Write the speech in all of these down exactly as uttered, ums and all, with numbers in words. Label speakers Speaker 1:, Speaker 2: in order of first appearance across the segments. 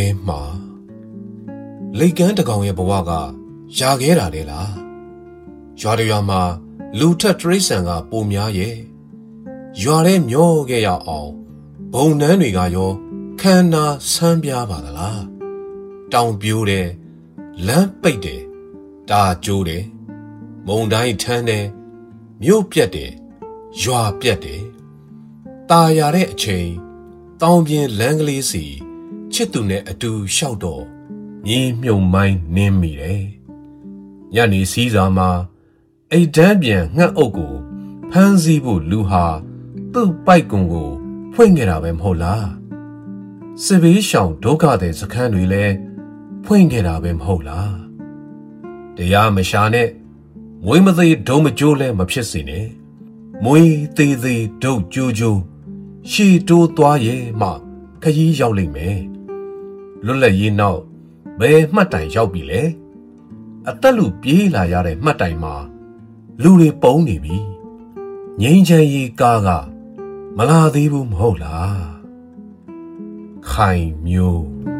Speaker 1: မှာလိတ်ကန်းတကောင်ရဲ့ဘဝကရာခဲတာလေလားရွာတရွာမှာလူထက်တရိษံကပုံများရဲ့ရွာထဲမျောခဲ့ရအောင်ဘုံနှန်းတွေကရောခန္ဓာဆန်းပြားပါသလားတောင်ပြိုးတယ်လမ်းပိတ်တယ်တာကျိုးတယ်မုံတိုင်းထမ်းတယ်မြို့ပြက်တယ်ရွာပြက်တယ်ตาရတဲ့အချိန်တောင်ပြင်လမ်းကလေးစီချစ်သူနဲ့အတူလျှောက်တော့မြေမြုံမိုင်းနင်းမိတယ်ညနေစည်းစာမှာအိတ်တန်းပြန်ငှက်အုပ်ကိုဖမ်းဆီးဖို့လူဟာသူ့ပိုက်ကွန်ကိုဖွင့်ခဲ့တာပဲမဟုတ်လားစစ်ဘေးရှောင်ဒုက္ခတဲ့စခန်းတွေလည်းဖွင့်ခဲ့တာပဲမဟုတ်လားတရားမရှာနဲ့မွေးမသေးဒုံမကျိုးလည်းမဖြစ်စေနဲ့မွေးသေးသေးဒုတ်ကျိုးကျိုးရှီတိုးသွားရဲ့မှခရီးရောက်လိမ့်မယ်လွတ်လပ်ရေးနောက်ဘယ်မှတ်တိုင်ရောက်ပြီလဲအသက်လူပြေးလာရတဲ့မှတ်တိုင်မှာလူတွေပုံနေပြီငိမ့်ချမ်းရေးကားကမလာသေးဘူးမဟုတ်လားခိုင်မျိုး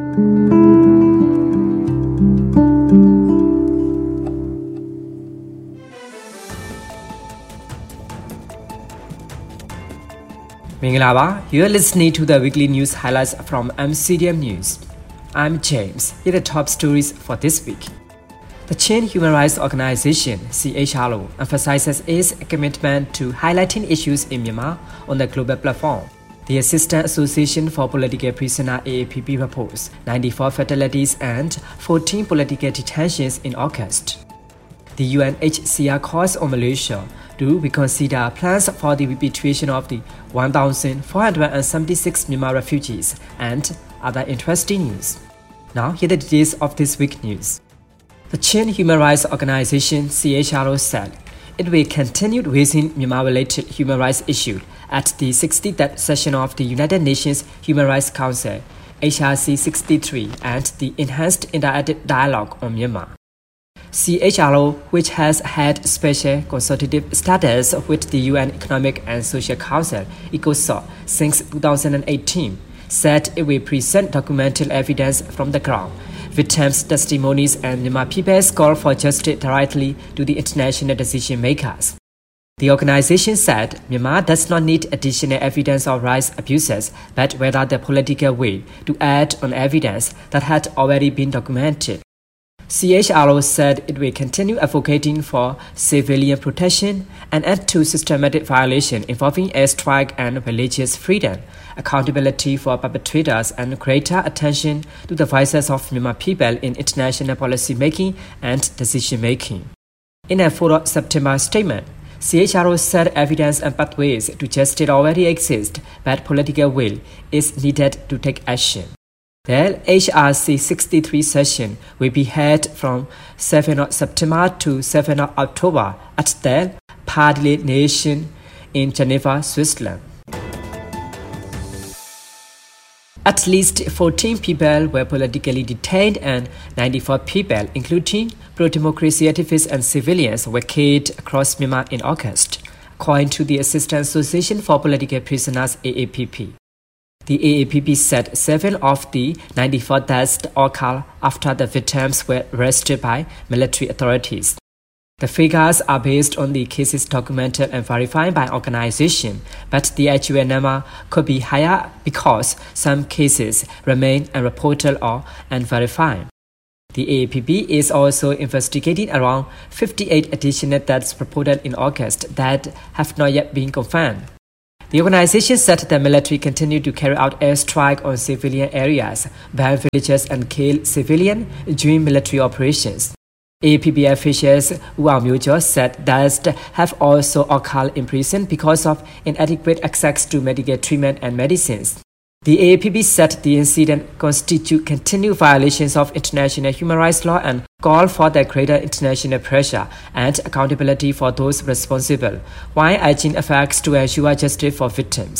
Speaker 2: Mingalaba, you are listening to the weekly news highlights from M C D M News. I'm James. Here are the top stories for this week. The Chin Human Rights Organization, C H R O, emphasizes its commitment to highlighting issues in Myanmar on the global platform. The Assistant Association for Political Prisoners A A P P reports ninety-four fatalities and fourteen political detentions in August. The U N H C R calls on Malaysia to reconsider plans for the repatriation of the one thousand four hundred seventy-six Myanmar refugees and other interesting news. Now, here are the details of this week's news. The Chin Human Rights Organization C H R O said it will continue raising Myanmar-related human rights issues at the sixty-third session of the United Nations Human Rights Council, H R C sixty-three, and the Enhanced Interactive Dialogue on Myanmar. C H R O, which has had special consultative status with the U N Economic and Social Council, ECOSOC, since two thousand eighteen, said it will present documental evidence from the ground, victims' testimonies, and Myanmar people's call for justice directly to the international decision makers. The organization said Myanmar does not need additional evidence of rights abuses, but rather the political will to add on evidence that had already been documented. C H R O said it will continue advocating for civilian protection, an end to systematic violation involving airstrike and religious freedom, accountability for perpetrators, and greater attention to the voices of Myanmar people in international policy making and decision making. In a four September statement, C H R O said evidence and pathways to justice already exist, but political will is needed to take action. The H R C sixty-three session will be held from seventh September to seventh October at the Padley Nation in Geneva, Switzerland. At least fourteen people were politically detained and ninety-four people, including pro-democracy activists and civilians, were killed across Myanmar in August, according to the Assistant Association for Political Prisoners A A P P. The A A P P said seven of the ninety-four deaths occurred after the victims were arrested by military authorities. The figures are based on the cases documented and verified by organization, but the actual number could be higher because some cases remain unreported or unverified. The A A P P is also investigating around fifty-eight additional deaths reported in August that have not yet been confirmed. The organization said the military continued to carry out airstrike on civilian areas, burn villages, and kill civilians during military operations. A A P P officials Wu Aumyojo said deaths have also occurred in prison because of inadequate access to medical treatment and medicines. The A A P P said the incident constitute continued violations of international human rights law and called for the greater international pressure and accountability for those responsible, while urging efforts to ensure justice for victims.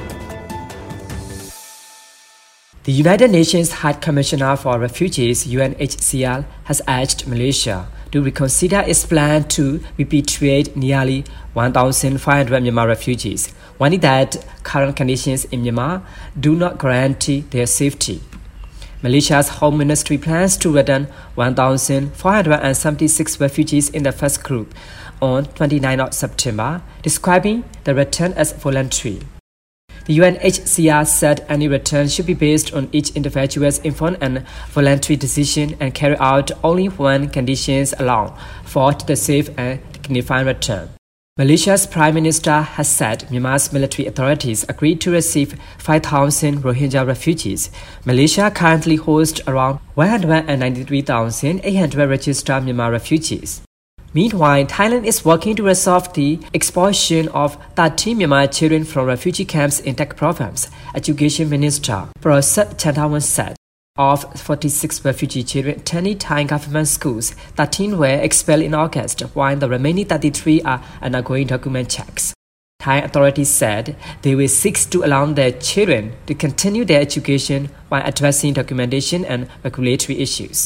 Speaker 2: The United Nations High Commissioner for Refugees, U N H C R, has urged Malaysia to reconsider its plan to repatriate nearly one thousand five hundred Myanmar refugees, warning that current conditions in Myanmar do not guarantee their safety. Malaysia's Home Ministry plans to return one thousand four hundred seventy-six refugees in the first group on the twenty-ninth of September, describing the return as voluntary. The U N H C R said any return should be based on each individual's informed and voluntary decision and carried out only when conditions allow for the safe and dignified return. Malaysia's Prime Minister has said Myanmar's military authorities agreed to receive five thousand Rohingya refugees. Malaysia currently hosts around one hundred ninety-three thousand eight hundred registered Myanmar refugees. Meanwhile, Thailand is working to resolve the expulsion of thirteen Myanmar children from refugee camps in Tak Province. Education Minister Prasad Chantawan said. Of forty-six refugee children attending Thai government schools, thirteen were expelled in August, while the remaining thirty-three are undergoing document checks. Thai authorities said they will seek to allow their children to continue their education while addressing documentation and regulatory issues.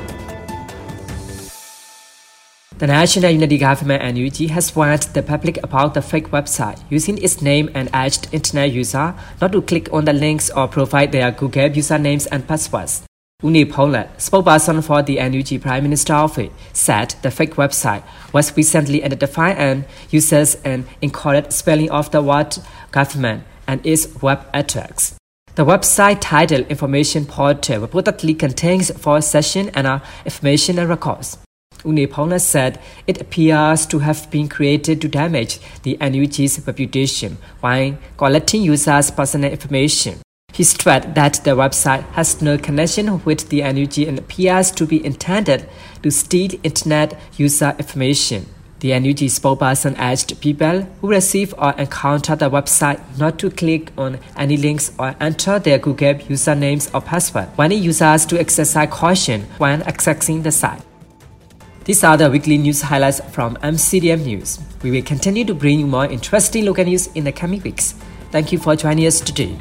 Speaker 2: The National Unity Government N U G has warned the public about the fake website using its name and urged internet users not to click on the links or provide their Google usernames and passwords. Uni Paulet, spokesperson for the N U G Prime Minister Office, said the fake website was recently identified and uses an incorrect spelling of the word government and its web address. The website titled Information Portal reportedly contains false session and uh, information and records. Unipona said it appears to have been created to damage the N U G's reputation while collecting users' personal information. He stressed that the website has no connection with the N U G and appears to be intended to steal internet user information. The N U G spokesperson urged people who receive or encounter the website not to click on any links or enter their Google usernames or password, warning users to exercise caution when accessing the site. These are the weekly news highlights from M C D M News. We will continue to bring you more interesting local news in the coming weeks. Thank you for joining us today.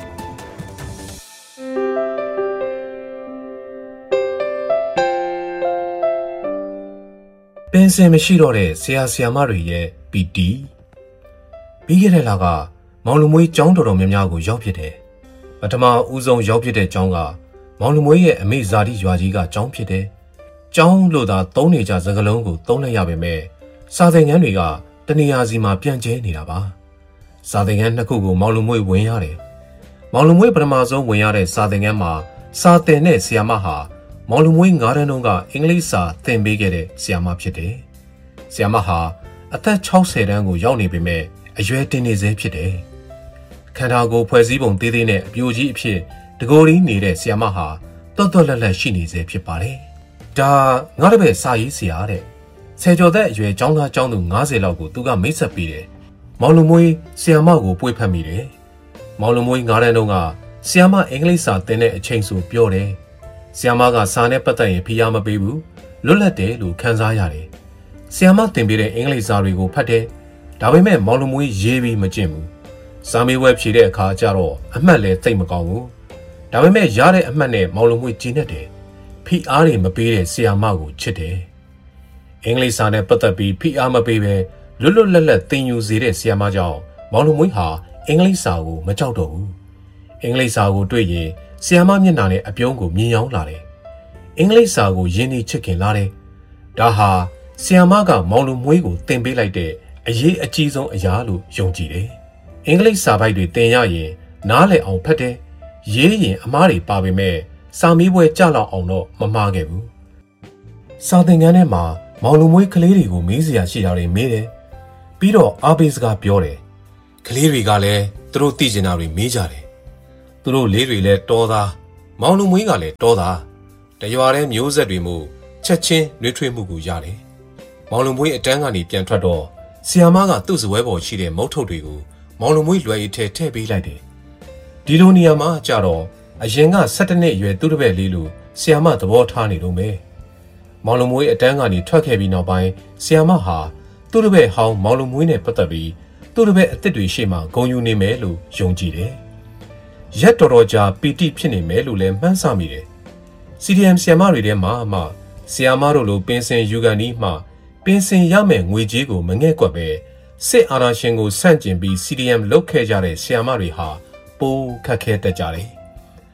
Speaker 1: ပင်စင်မရှိတော့တဲ့ဆရာဆရာမတွေရဲ့ ပီ တီ ပြီးခဲ့တဲ့လကမောင်လူမွေးကျောင်းတော်တော်များများကိုရောက်ဖြစ်တယ်။ပထမဦးဆုံးရောက်ဖြစ်တဲ့ကျောင်းကမောင်လူမွေးရဲ့အမေဇာတိရွာကြီးကကျောင်းဖြစ်တယ်။ကျောင်းလို့သာသုံးနေကြစကားလုံးကိုသုံးလိုက်ရပေမဲ့စာသင်ခန်းတွေကတနေရာစီမှာပြန့်ကျဲနေတာပါ။စာသင်ခန်းနှစ်ခုကိုမောင်လူမွေးဝင်ရတယ်။မောင်လူမွေးပထမဆုံးဝင်ရတဲ့စာသင်ခန်းမှာစာသင်တဲ့ဆရာမဟာမောင်လူမွေးငါးတန်းတုန်းကအင်္ဂလိပ်စာသင်ပေးခဲ့တဲ့ဆရာမဖြစ်တယ်။ဆရာမဟာအသက်၆၀တန်းကိုရောက်နေပေမဲ့အရွယ်တင်နေစေဖြစ်တယ်။ခန္ဓာကိုယ်ဖွဲ့စည်းပုံသေးသေးနဲ့အပြိုကြီးအဖြစ်တကိုယ်ရင်းနေတဲ့ဆရာမဟာတွတ်တွတ်လက်လက်ရှိနေစေဖြစ်ပါတယ်။ဒါငါတပည့်စာရေးဆရာတဲ့။ဆယ်ကျော်သက်အရွယ်ကျောင်းသားကျောင်းသူ၅၀လောက်ကိုသူကမိတ်ဆက်ပေးတယ်။မောင်လူမွေးဆရာမကိုပွေ့ဖက်မိတယ်။မောင်လူမွေးငါးတန်းတုန်းကဆရာမအင်္ဂလိပ်စာသင်တဲ့အချိန်ဆိုပြောတယ်။ဆရာမကစာနဲ့ပတ်သက်ရင်ဖိအားမပေးဘူးလွတ်လပ်တယ်လို့ခန်းစားရတယ်။ဆရာမသင်ပေးတဲ့အင်္ဂလိပ်စာတွေကိုဖတ်တယ်။ဒါပေမဲ့မောင်လူမွေးရေးပြီးမကျင့်ဘူး။စာမေးပွဲဖြေတဲ့အခါကျတော့အမှတ်လည်းသိပ်မကောင်းဘူး။ဒါပေမဲ့ရတဲ့အမှတ်နဲ့မောင်လူမွေးကျင့်တတ်တယ်။ဖိအားတွေမပေးတဲ့ဆရာမကိုချစ်တယ်။အင်္ဂလိပ်စာနဲ့ပတ်သက်ပြီးဖိအားမပေးပဲလွတ်လွတ်လပ်လပ်သင်ယူစေတဲ့ဆရာမကြောင့်မောင်လူမွေးဟာအင်္ဂလိပ်စာကိုမကြောက်တော့ဘူး။အင်္ဂလိပ်စာကိုတွေ့ရင်ဆရာမမျက်နှာနဲ့အပြုံးကိုမြင်ရောင်းလာတယ်။အင်္ဂလိပ်စာကိုရင်းနှီးချစ်ခင်လာတယ်။ဒါဟာဆရာမကမောင်လူမွေးကိုသင်ပေးလိုက်တဲ့အရေးအကြီးဆုံးအရာလို့ယုံကြည်တယ်။အင်္ဂလိပ်စာပိုက်တွေသင်ရရင်နားလည်အောင်ဖတ်တယ်။ရေးရင်အမားတွေပါပေမဲ့စာမေးပွဲကြလောက်အောင်တော့မမှားခဲ့ဘူး။စာသင်ခန်းထဲမှာမောင်လူမွေးကလေးတွေကိုမေးစရာရှိတာတွေမေးတယ်။ပြီးတော့အားပေးစကားပြောတယ်။ကလေးတွေကလည်းသူတို့သိချင်တာတွေမေးကြတယ်။သူတို့လေးတွေလည်းတော်သားမောင်လူမွေးကလည်းတော်သားတရွာတဲ့မျိုးဆက်တွေမှုချက်ချင်းနှွေးထွေးမှုကိုရတယ်။မောင်လူမွေးအတန်းကနေပြန်ထွက်တော့ဆီယာမကသူ့စပွဲပေါ်ရှိတဲ့မုတ်ထုတ်တွေကိုမောင်လူမွေးလွယ်ရီထဲထည့်ပေးလိုက်တယ်။ဒီလိုနေရာမှာကြတော့အရင်က၁၇နှစ်အရွယ်သူ့တပည့်လေးလိုဆီယာမသဘောထားနေတော့မယ်။မောင်လူမွေးအတန်းကနေထွက်ခဲ့ပြီးနောက်ပိုင်းဆီယာမဟာသူ့တပည့်ဟောင်းမောင်လူမွေးနဲ့ပတ်သက်ပြီးသူ့တပည့်အစ်စ်တွေရှေ့မှာဂုဏ်ယူနေမယ်လို့ယုံကြည်တယ်။ရက်တော်တော်ကြာပီတိဖြစ်နေမယ်လို့လည်းမှန်းဆမိတယ်။ စီ ဒီ အမ် ဆီယမတွေထဲမှာမှဆီယမတို့လိုပင်စင်ယူကန်ဒီမှပင်စင်ရမယ်ငွေကြေးကိုမငဲ့ကွက်ပဲစစ်အာဏာရှင်ကိုဆန့်ကျင်ပြီး စီ ဒီ အမ် လုတ်ခဲ့ကြတဲ့ဆီယမတွေဟာပိုခက်ခဲတတ်ကြတယ်။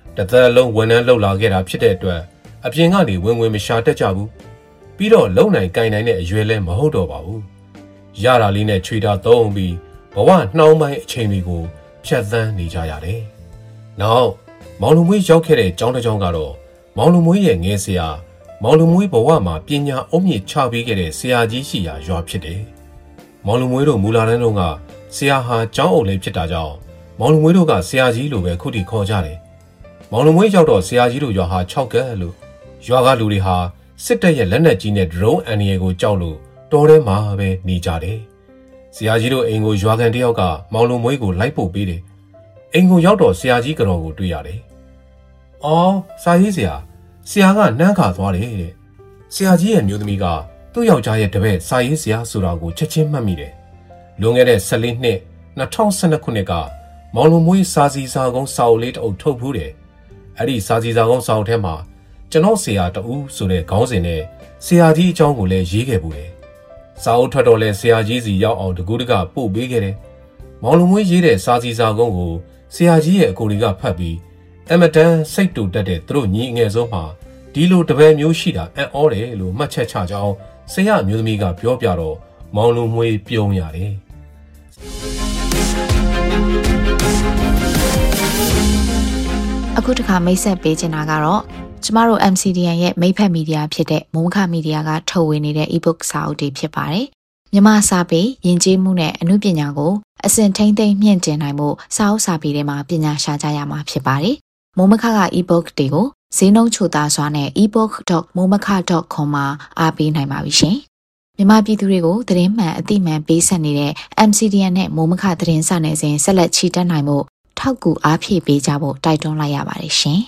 Speaker 1: တသက်လုံးဝန်ထမ်းလုပ်လာခဲ့တာဖြစ်တဲ့အတွက်အပြင်ကနေဝင်ဝင်မရှာတတ်ကြဘူးပြီးတော့လုံနိုင်ကင်နိုင်တဲ့အရွယ်လဲမဟုတ်တော့ပါဘူးရတာလေးနဲ့ချွေတာသုံးပြီးဘဝနှောင်းပိုင်းအချိန်တွေကိုဖြတ်သန်းနေကြရတယ်နောက်မောင်လူမွေးရောက်ခဲ့တဲ့ကျောင်းတစ်ကျောင်းကတော့မောင်လူမွေးရဲ့ငယ်ဆရာမောင်လူမွေးဘဝမှာပညာအုံမြင့်ချပေးခဲ့တဲ့ဆရာကြီးရှိရာရွာဖြစ်တယ်မောင်လူမွေးတို့မူလာတန်းတုန်းကဆရာဟာကျောင်းအုပ်လေးဖြစ်တာကြောင့်မောင်လူမွေးတို့ကဆရာကြီးလိုပဲခုထိခေါ်ကြတယ်မောင်လူမွေးရောက်တော့ဆရာကြီးတို့ရွာဟာခြောက်ကက်လို့ရွာကလူတွေဟာစစ်တပ်ရဲ့လက်နက်ကြီးနဲ့ဒရုန်းအန်ရီကိုကြောက်လို့တောထဲမှာပဲနေကြတယ်ဆရာကြီးတို့အိမ်ကိုရွာကန်တယောက်ကမောင်လူမွေးကိုလိုက်ပို့ပေးတယ်အိမ်ကိုရောက်တော့ဆရာကြီးကတော့ကိုတွေ့ရတယ်အော်စာရေးဆရာဆရာကနန်းခါသွားတယ်တဲ့ဆရာကြီးရဲ့မျိုးသမီးကသူ့ယောက်ျားရဲ့တပည့်စာရေးဆရာဆိုတာကိုချက်ချင်းမှတ်မိတယ်လွန်ခဲ့တဲ့ဆယ်လေးနှစ်၂၀၁၂ခုနှစ်ကမောင်လူမွေးစာစီစာကုန်းစာအုပ်လေးတအုပ်ထုတ်ဖူးတယ်အဲ့ဒီစာစီစာကုန်းစာအုပ်ထဲမှာကျွန်တော်ဆရာတူဆိုတဲ့ခေါင်းစဉ်နဲ့ဆရာကြီးအကြောင်းကိုလည်းရေးခဲ့ပူတယ်စာအုပ်ထွက်တော့လဲဆရာကြီးစီရောက်အောင်တကူးတကပို့ပေးခဲ့တယ်မောင်လူမွေးရေးတဲ့စာစီစာကုန်းကိုဆရာကြီးရဲ့အကိုတွေကဖတ်ပြီးအမတန်စိတ်တူတက်တဲ့သူတို့ညီအငယ်ဆုံးမှာဒီလိုတပည့်မျိုးရှိတာအံ့ဩတယ်လို့မှတ်ချက်ချကြောင်းဆရာအမျိုးသမီးကပြောပြတော့မောင်လူမွေးပြုံးရတယ်
Speaker 3: အခုတခါမိတ်ဆက်ပေးချင်တာကတော့ကျမတို့ M C D N ရဲ့မိဖက်မီဒီယာဖြစ်တဲ့မုံခမီဒီယာကထုတ်ဝေနေတဲ့ e-book စာအုပ်တွေဖြစ်ပါတယ်မြန်မာစာပေယဉ်ကျေးမှုနဲ့အမှုပညာကိုအစဉ်ထိမ့်သိမ့်မြင့်တင်နိုင်မှုစာအုပ်စာပေတွေမှာပညာရှာကြရမှာဖြစ်ပါတယ်မုံမခက e-book တွေကိုဈေးနှုန်းချိုသားစွာနဲ့ e book dot momaka dot com မှာအားပေးနိုင်ပါပြီရှင်မြန်မာပြည်သူတွေကိုသတင်းမှန်အသိမှန်ပေးဆက်နေတဲ့ M C D N နဲ့မုံမခသတင်းစာနယ်စဉ်ဆက်လက်ချီတက်နိုင်မှုထောက်ကူအားဖြည့်ပေးကြဖို့တိုက်တွန်းလိုက်ရပါတယ်ရှင်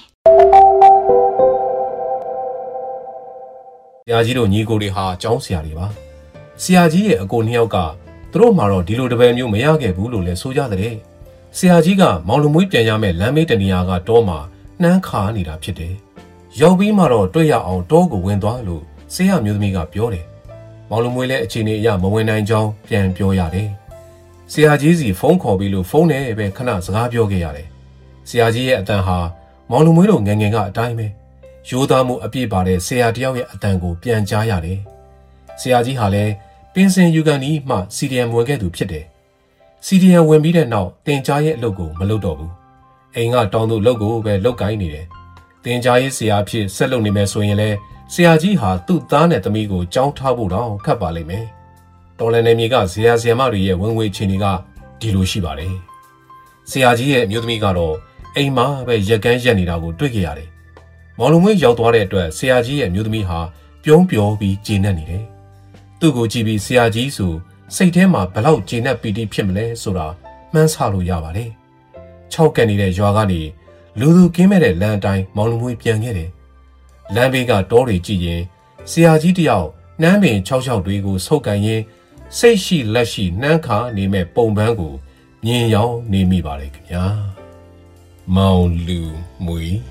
Speaker 1: ဆရာကြီးတို့ညီကိုတွေဟာကျောင်းဆရာတွေပါဆရာကြီးရဲ့အကိုနှစ်ယောက်ကသူတို့မှတော့ဒီလိုတပည့်မျိုးမရခဲ့ဘူးလို့လည်းဆိုကြတဲ့ဆရာကြီးကမောင်လူမွေးပြန်ရမယ့်လမ်းမေးတနေရာကတောမှာနှမ်းခါနေတာဖြစ်တယ်ရောက်ပြီးမှတော့တွေ့ရအောင်တောကိုဝင်သွားလို့ဆရာမျိုးသမီးကပြောတယ်မောင်လူမွေးလည်းအချိန်ကြီးအရမဝင်နိုင်ကြောင်းပြန်ပြောရတယ်ဆရာကြီးစီဖုန်းခေါ်ပြီးလို့ဖုန်းနဲ့ပဲခဏစကားပြောခဲ့ရတယ်ဆရာကြီးရဲ့အတန်ဟာမောင်လူမွေးတို့ငယ်ငယ်ကအတိုင်းပဲရိုးသားမှုအပြည့်ပါတဲ့ဆရာတယောက်ရဲ့အတန်ကိုပြန်ကြားရတယ်ဆရာကြီးဟာလည်းပင်စင်ယူကန်ဒီမှ C D M ဝင်ခဲ့သူဖြစ်တယ် C D M ဝင်ပြီးတဲ့နောက်တင်ကြားရဲ့အလုပ်ကိုမလုပ်တော့ဘူးအိမ်ကတောင်းသူလုပ်ကိုပဲလုပ်ကိုင်းနေတယ်တင်ကြားရေးဆရာအဖြစ်ဆက်လုပ်နေမယ်ဆိုရင်လည်းဆရာကြီးဟာသူ့သားနဲ့သမီးကိုကြောင်းထားဖို့တော့ခက်ပါလိမ့်မယ်တော်လန်နယ်မြေကဆရာဆရာမတွေရဲ့ဝင်ငွေချင်းတွေကဒီလိုရှိပါတယ်ဆရာကြီးရဲ့မျိုးသမီးကတော့အိမ်မှာပဲရက်ကန်းရက်နေတာကိုတွေ့ကြရတယ်မောင်လူမွေးရောက်သွားတဲ့အတွက်ဆရာကြီးရဲ့မျိုးသမီးဟာပြုံးပျော်ပြီးကျေနပ်နေတယ်သူ့ကိုကြည့်ပြီးဆရာကြီးဆိုစိတ်ထဲမှာဘလောက်ကျေနပ်ပီတိဖြစ်မလဲဆိုတာမှန်းဆလို့ရပါတယ်ခြောက်ကန်နေတဲ့ရွာကနေလူသူကင်းမဲ့တဲ့လမ်းအတိုင်းမောင်လူမွေးပြန်ခဲ့တယ်လမ်းဘေးကတောတွေကြည့်ရင်ဆရာကြီးတယောက်နှမ်းပင်၆၆တွေကိုဆုပ်ကန်ရင်းစိတ်ရှိလက်ရှိနှမ်းခါနေမဲ့ပုံပန်းကိုမြင်ရောင်နေမိပါတယ်ခင်ဗျာမောင်လူမွေး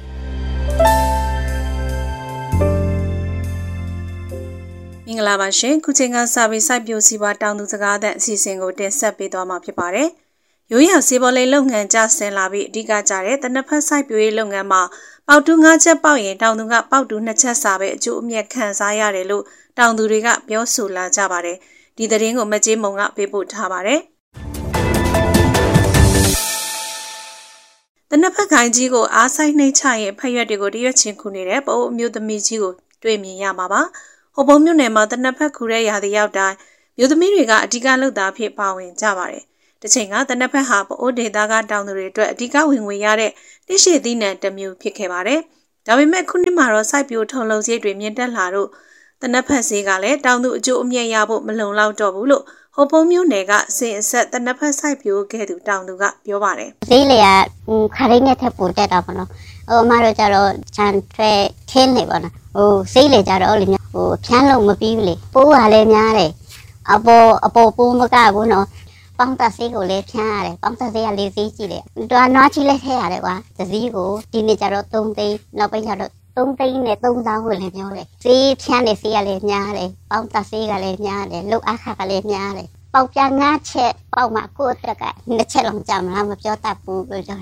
Speaker 4: မင်္ဂလာပါရှင်ခုချိန်ကစပြီးစိုက်ပျိုးစီးပွားတောင်သူစကားသံအစီအစဉ်ကိုတင်ဆက်ပေးသွားမှာဖြစ်ပါတယ်ရိုးရာစီပေါ်လေးလုပ်ငန်းကျဆင်းလာပြီးအဓိကကျတဲ့တနက်ဖက်စိုက်ပျိုးရေးလုပ်ငန်းမှာပေါက်တူးငါးချက်ပေါက်ရင်တောင်သူကပေါက်တူးနှစ်ချက်စာပဲအကျိုးအမြတ်ခံစားရတယ်လို့တောင်သူတွေကပြောဆိုလာကြပါတယ်ဒီသတင်းကိုမကြေးမုံကပေးပို့ထားပါတယ်တနက်ဖက်ခိုင်ကြီးကိုအားဆိုင်နှိမ့်ချရင်ဖက်ရွက်တွေကိုတရွက်ချင်းခုနေတဲ့ပိုးအမျိုးသမီးကြီးကိုတွေ့မြင်ရမှာပါဟိုဘုံမြို့နယ်မှာတနက်ဖက်ခူတဲ့ရာသီရောက်တိုင်းမြို့သမီးတွေကအဓိကလုပ်သားဖြစ်ပါဝင်ကြပါတယ်။တစ်ချိန်ကတနက်ဖက်ဟာပိုးဒေသကတောင်သူတွေအတွက်အဓိကဝင်ငွေရတဲ့တိရှိသီးနှံတစ်မျိုးဖြစ်ခဲ့ပါတယ်။ဒါပေမဲ့ခုနှစ်မှာတော့စိုက်ပျိုးထုံလုံစရိတ်တွေမြင့်တက်လာတော့တနက်ဖက်ဈေးကလည်းတောင်သူအကျိုးအမြတ်ရဖို့မလုံလောက်တော့ဘူးလို့ဟိုဘုံမြို့နယ်ကအစဉ်အဆက်တနက်ဖက်စိုက်ပျိုးခဲ့သူတောင်သူကပြောပါတယ်
Speaker 5: ။ဈေးလေကခါရင်းနဲ့ထပ်ပိုတက်တာပေါ့နော်။ဟိုအမတို့ကျတော့ခြံထွဲခင်းနေပေါ့နော်။ဟိုဈေးလေကြတော့လေဟိုဖြန်းလို့မပြီးဘူးလေပိုးကလည်းများတယ်အပေါ်အပေါ်ပိုးမကဘူးနော်ပေါင်းတက်ဈေးကိုလည်းဖြန်းရတယ်ပေါင်းတက်ဈေးကလေးဈေးကြည့်တယ်တွားနွားချီလည်းထည့်ရတယ်ကွာဈေးကိုဒီနေ့ကျတော့သုံးသိန်းနောက်ပိုင်းကျတော့သုံးသိန်းနဲ့သုံးသောင်းကိုလည်းပြောတယ်ဈေးဖြန်းတဲ့ဈေးကလည်းများတယ်ပေါင်းတက်ဈေးကလည်းများတယ်လုတ်အခါကလည်းများတယ်ပေါက်ပြငါးချက်ပေါက်မှကိုယ့်အတွက်ကနှစ်ချက်လုံးကြမလားမပြောတတ်ဘူးလို့ပြောတာ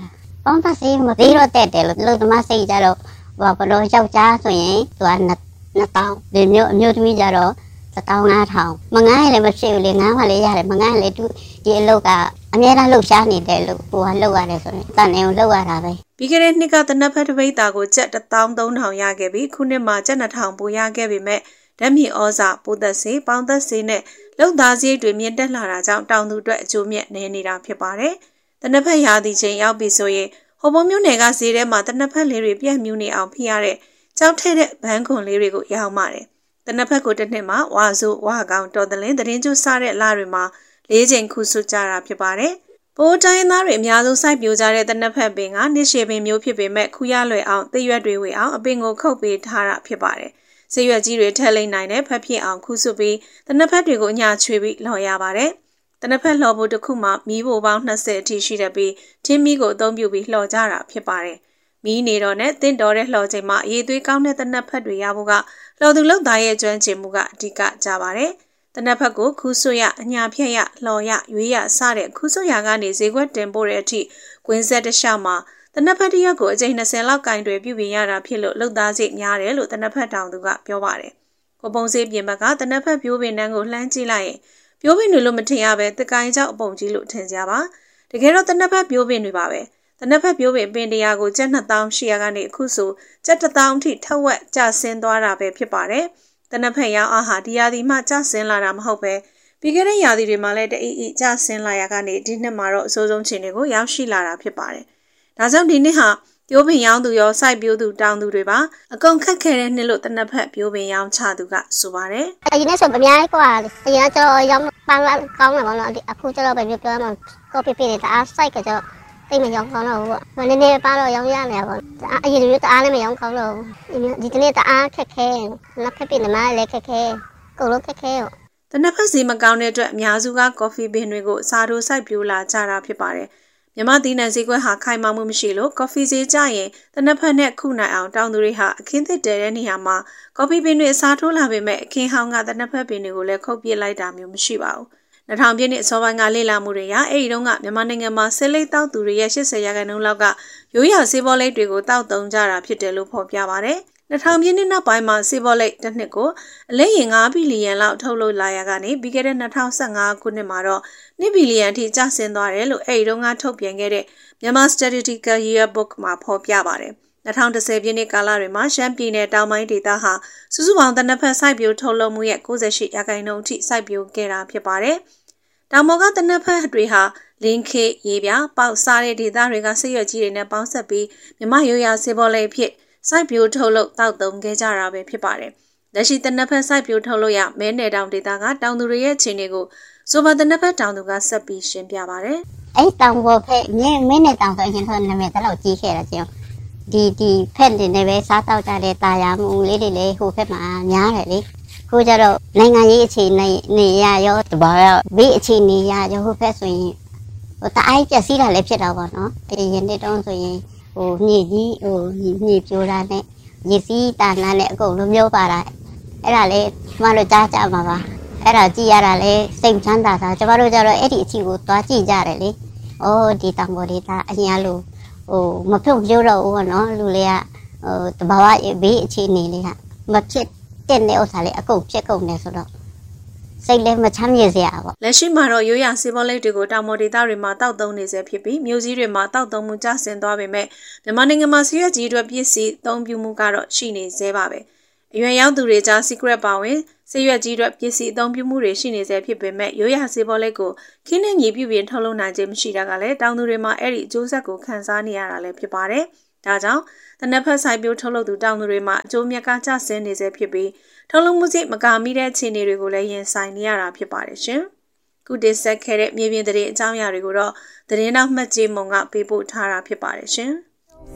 Speaker 5: ပေါင်းသက်စီမသေးတော့တက်တယ်လို့လူသမားစိတ်ကြတော့ဘာဘလို့ယောက်ျားဆိုရင်သူကနှစ်တောင်းဒီမျိုးအမျိုးသမီးကြတော့တစ်တောင်းငါးထောင်မငားရင်လည်းမရှိဘူးလေငားမှလည်းရတယ်မငားရင်လည်းသူဒီအလုပ်ကအများအားလှုပ်ရှားနေတယ်လို့ကိုကလှုပ်ရတယ်ဆိုရင်တန်နေအောင်လှုပ်ရတာပဲ
Speaker 4: ပြီးခဲ့တဲ့နှစ်ကတနက်ဖက်တပိတ်တာကိုကျပ်တစ်တောင်းသုံးထောင်ရခဲ့ပြီးခုနှစ်မှာကျပ်နှစ်ထောင်ပိုရခဲ့ပေမဲ့ဓာတ်မြေဩဇာပိုးသက်စေပေါင်းသက်စေနဲ့လုံသားစရိတ်တွေမြင့်တက်လာတာကြောင့်တောင်သူအတွက်အကျိုးမြတ်နေနေတာဖြစ်ပါတယ်။တနက်ဖက်ရာသီချိန်ရောက်ပြီဆိုရင်ဟိုဘုံမြို့နယ်ကဈေးထဲမှာတနက်ဖက်လေးတွေပြည့်မြူးနေအောင်ဖိရတဲ့ကြောက်ထဲတဲ့ဘန်းခွန်လေးတွေကိုရောင်းပါတယ်။တနက်ဖက်ကိုတစ်နှစ်မှာဝါဆိုဝါကောင်တော်တလင်းသတင်းကျိုးစားတဲ့လတွေမှာလေးချိန်ခုဆွကြတာဖြစ်ပါတယ်။ပိုးတိုင်းသားတွေအများဆုံးစိုက်ပျိုးကြတဲ့တနက်ဖက်ပင်ကနှစ်ရှည်ပင်မျိုးဖြစ်ပေမဲ့ခူရလွယ်အောင်သရွက်တွေဝေအောင်အပင်ကိုခုတ်ပေးထားတာဖြစ်ပါတယ်။ဆေးရွက်ကြီးတွေထည့်လိမ့်နိုင်တဲ့ဖက်ဖြစ်အောင်ခုဆွပြီးတနက်ဖက်တွေကိုအညာချွေပြီးလှော်ရပါတယ်။တနက်ဖက်လှော်ဖို့တစ်ခုမှမီးဖိုပေါင်း၂၀အထိရှိတဲ့ပြီးထင်းမီးကိုအသုံးပြုပြီးလှော်ကြတာဖြစ်ပါတယ်။မီးနေတော့နဲ့တင့်တော်တဲ့လှော်ချိန်မှာအရေးသွေးကောင်းတဲ့တနက်ဖက်တွေရဖို့ကလှော်သူလှော်သားရဲ့ကျွမ်းကျင်မှုကအဓိကကြပါတယ်။တနက်ဖက်ကိုခူးဆွရအညာဖြတ်ရလှော်ရရွေးရစတဲ့ခူးဆွရကနေဈေးကွက်တင်ပို့တဲ့အထိကွင်းဆက်တစ်လျှောက်မှာတနက်ဖက်တစ်ရက်ကိုအကြိမ်၂၀လောက်ကင်တွေပြုပြင်ရတာဖြစ်လို့လှုပ်သားစိတ်များတယ်လို့တနက်ဖက်တောင်သူကပြောပါတယ်။ကိုပုံစေးပြင်ဘက်ကတနက်ဖက်ပြိုးပင်တန်းကိုလှမ်းကြည့်လိုက်ရင်ပြိုးပင်တွေလို့မထင်ရပဲတကိုင်းကြောက်အပုံကြီးလို့ထင်ကြပါ။တကယ်တော့တနက်ဖက်ပြိုးပင်တွေပါပဲ။တနက်ဖက်ပြိုးပင်ပင်တရားကိုကျပ်နှစ်သောင်းရှစ်ရာကနေအခုဆိုကျပ်တစ်သောင်းထိထက်ဝက်ကျဆင်းသွားတာပဲဖြစ်ပါတယ်။တနက်ဖက်ရောင်းအားဟာဒီရာသီမှကျဆင်းလာတာမဟုတ်ပဲပြီးခဲ့တဲ့ရာသီတွေမှာလည်းတအီအီကျဆင်းလာရကနေဒီနှစ်မှာတော့အဆိုးဆုံးချိန်တွေကိုရောက်ရှိလာတာဖြစ်ပါတယ်။ဒါကြောင့်ဒီနှစ်ဟာပြိုးပင်ရောင်းသူရောစိုက်ပျိုးသူတောင်သူတွေပါအကုန်ခက်ခဲတဲ့နှစ်လို့တနက်ဖက်ပြိုးပင်ရောင်းချသူကဆိုပါတယ်
Speaker 5: ။အရင်ကဆိုအများကြီးกว่าအရင်ကျတော့ရောင်းပန်းလာကောင်းတယ်ပေါ့နော်အခုကျတော့ပဲပြောပြောမှကော်ပီပင်းနေတာစိုက်ကကျတော့တိတ်မရောင်းကောင်းတော့ဘူးပေါ့။နည်းနည်းပါတော့ရောင်းရမယ်ပေါ့။အရင်ကတအားလည်းမရောင်းကောင်းတော့ဘူး။ဒီတနေ့တအားခက်ခဲနောက်ဖက်ပင်မှာလည်းခက်ခဲကုန်လုံးခက်ခဲရော
Speaker 4: တနက်ဖက်စီမကောင်းတဲ့အတွက်အများစုကကော်ဖီပင်တွေကိုစားထိုးစိုက်ပျိုးလာကြတာဖြစ်ပါတယ်မြန်မာသီးနှံဈေးကွက်ဟာခိုင်မာမှုမရှိလို့ကော်ဖီဈေးကျရင်တနက်ဖက်နဲ့ခုနိုင်အောင်တောင်သူတွေဟာအခင်းသစ်တဲတဲ့နေရာမှာကော်ဖီပင်တွေအစားထိုးလာပေမဲ့အခင်းဟောင်းကတနက်ဖက်ပင်တွေကိုလည်းခုတ်ပစ်လိုက်တာမျိုးမရှိပါဘူး၂၀၀၀ပြည့်နှစ်အစောပိုင်းကလေ့လာမှုတွေရအဲ့ဒီတုန်းကမြန်မာနိုင်ငံမှာဆေးလိပ်တောက်သူတွေရဲ့၈၀ရာခိုင်နှုန်းလောက်ကရိုးရာဆေးဘောလိပ်တွေကိုတောက်သုံးကြတာဖြစ်တယ်လို့ဖော်ပြပါတယ်၂၀၀၀ပြည့်နှစ်နောက်ပိုင်းမှာဆေးဘောလိပ်တစ်နှစ်ကိုအလဲရင်၅ဘီလီယံလောက်ထုတ်လုပ်လာရကနေပြီးခဲ့တဲ့၂၀၁၅ခုနှစ်မှာတော့၂ဘီလီယံထိကျဆင်းသွားတယ်လို့အဲ့ဒီတုန်းကထုတ်ပြန်ခဲ့တဲ့မြန်မာ Statistical Yearbook မှာဖော်ပြပါတယ်၂၀၁၀ပြည့်နှစ်ကာလတွေမှာရှမ်းပြည်နယ်တောင်ပိုင်းဒေသဟာစုစုပေါင်းတနက်ဖက်စိုက်ပျိုးထုတ်လုပ်မှုရဲ့၉၈ရာခိုင်နှုန်းအထိစိုက်ပျိုးခဲ့တာဖြစ်ပါတယ်တောင်ပေါ်ကတနက်ဖက်တွေဟာလင်းခေရေပြပေါက်စားတဲ့ဒေသတွေကဆေးရွက်ကြီးတွေနဲ့ပေါင်းဆက်ပြီးမြမရိုးရာဆေးဘောလိပ်ဖြစ်စိုက်ပျိုးထုတ်လုပ်တောက်သုံးခဲ့ကြတာပဲဖြစ်ပါတယ်။လက်ရှိတနက်ဖက်စိုက်ပျိုးထုတ်လုပ်ရမဲနယ်တောင်ဒေသကတောင်သူတွေရဲ့အခြေအနေကိုဆိုပါတနက်ဖက်တောင်သူကဆက်ပြီးရှင်းပြပါတယ်
Speaker 5: ။အဲ့တောင်ပေါ်ဖက်မဲမဲနယ်တောင်ဆိုရင်တော့နာမည်တလောက်ကြီးခဲ့တာကျင်းဒီဒီဖက်တွေနဲ့ပဲစားတောက်ကြတဲ့တာယာမှုလေးတွေလည်းဟိုဖက်မှာများတယ်လေ။ခုကျတော့နိုင်ငံရေးအခြေအနေနေရရောတဘာရောဘေးအခြေအနေရရောဟိုဖက်ဆိုရင်ဟိုတအားပြက်စီးတာလည်းဖြစ်တာပေါ့နော်။အရင်နှစ်တုန်းဆိုရင်ဟိုမြေကြီးဟိုမြေပြိုတာနဲ့ရေစီးတာနာနဲ့အကုန်လုံးမျိုးပါတာအဲ့ဒါလေးကျမတို့ကြားကြမှာပါအဲ့ဒါကြည့်ရတာလေစိတ်ချမ်းသာတာကျမတို့ကြတော့အဲ့ဒီအချီကိုသွားကြည့်ကြတယ်လေ။အော်ဒီတောင်ပေါ်ဒေသအရင်လိုဟိုမဖြုတ်ပြတော့ဘူးနော်လူလေးကဟိုတဘာဝဘေးအခြေအနေလေးကမဖြစ်တဲ့နေဥစ္စာလေးအကုန်ဖြစ်ကုန်နေဆိုတော့စိတ်လည်းမချမ်းမြေစရာပေါ့
Speaker 4: လက်ရှိမှာတော့ရိုးရာဆေးဘောလိပ်တွေကိုတောင်ပေါ်ဒေသတွေမှာတောက်သုံးနေစေဖြစ်ပြီးမြို့ကြီးတွေမှာတောက်သုံးမှုကျဆင်းသွားပေမဲ့မြန်မာနိုင်ငံမှာဆေးရွက်ကြီးအတွက်ပစ္စည်းအသုံးပြုမှုကတော့ရှိနေသေးပါပဲအရွယ်ရောက်သူတွေကြား secret ပါဝင်ဆေးရွက်ကြီးအတွက်ပစ္စည်းအသုံးပြုမှုတွေရှိနေစေဖြစ်ပေမဲ့ရိုးရာဆေးဘောလိပ်ကိုခင်းနဲ့ညီပြုပြင်ထုတ်လုပ်နိုင်ခြင်းမရှိတာကလည်းတောင်သူတွေမှာအဲ့ဒီအကျိုးဆက်ကိုခံစားနေရတာလည်းဖြစ်ပါတယ်ဒါကြောင့်တနက်ဖက်ဆိုင်ပြိုးထုတ်လုပ်သူတောင်သူတွေမှာအကျိုးမြတ်ကကျဆင်းနေစေဖြစ်ပြီးထုတ်လုပ်မှုစိတ်မကာမိတဲ့အခြေအနေတွေကိုလည်းရင်ဆိုင်နေရတာဖြစ်ပါတယ်ရှင်။ခုတင်ဆက်ခဲ့တဲ့မြေပြင်သတင်းအကြောင်းအရာတွေကိုတော့သတင်းနောက်မှတ်ကြေးမုံကပေးပို့ထားတာဖြစ်ပါတယ်ရှင်။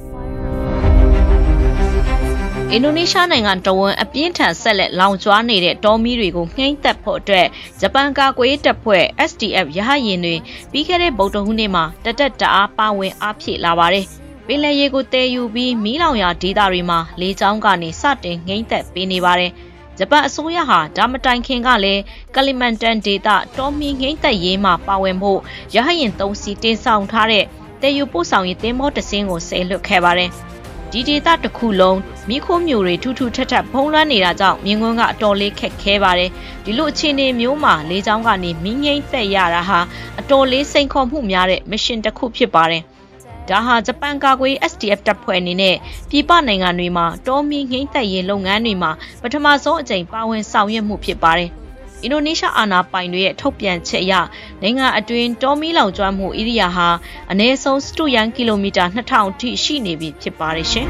Speaker 6: အင်ဒိုနီးရှားနိုင်ငံတဝန်းအပြင်းထန်ဆက်လက်လောင်ကျွမ်းနေတဲ့တောမီးတွေကိုနှိမ့်သက်ဖို့အတွက်ဂျပန်ကာကွယ်ရေးတပ်ဖွဲ့ S D F ရဟတ်ယာဉ်တွေပြီးခဲ့တဲ့ဗုဒ္ဓဟူးနေ့မှာတတက်တအားပါဝင်အားဖြည့်လာပါတယ်။ပင်လယ်ရေကိုတည်ယူပြီးမီးလောင်ရာဒေသတွေမှာလေကြောင်းကနေစတင်နှိမ့်သက်ပေးနေပါတယ်။ဂျပန်အစိုးရဟာဒါမတိုင်ခင်ကလည်းကလီမန်တန်ဒေသတောမီးနှိမ့်သက်ရေးမှာပါဝင်ဖို့ရဟတ်ယာဉ်သုံးစီတင်ဆောင်ထားတဲ့တဲယူပို့ဆောင်ရေးတင်းမောတစင်းကိုဆဲလွတ်ခဲ့ပါတယ်ဒီဒေသတစ်ခုလုံးမိခိုးမျိုးတွေထူးထူးထပ်ထပ်ဖုံးလွှမ်းနေတာကြောင့်မြင်းကွန်းကအတော်လေးခက်ခဲပါတယ်ဒီလိုအခြေအနေမျိုးမှာလေကြောင်းကနေမင်းငိမ့်သက်ရတာဟာအတော်လေးစိန်ခေါ်မှုများတဲ့မရှင်တစ်ခုဖြစ်ပါတယ်ဒါဟာဂျပန်ကာကွယ် S D F တပ်ဖွဲ့အနေနဲ့ပြည်ပနိုင်ငံတွေမှာတောမီငိမ့်သက်ရေးလုပ်ငန်းတွေမှာပထမဆုံးအကြိမ်ပါဝင်ဆောင်ရွက်မှုဖြစ်ပါတယ်အင်ဒိုနီးရှားအာဏာပိုင်တွေရဲ့ထုတ်ပြန်ချက်အရနိုင်ငံအတွင်းတောမီလောင်ကျွမ်းမှုဧရိယာဟာအနည်းဆုံးစတုရန်ကီလိုမီတာနှစ်ထောင်ထိရှိနေပြီဖြစ်ပါတယ်ရှင်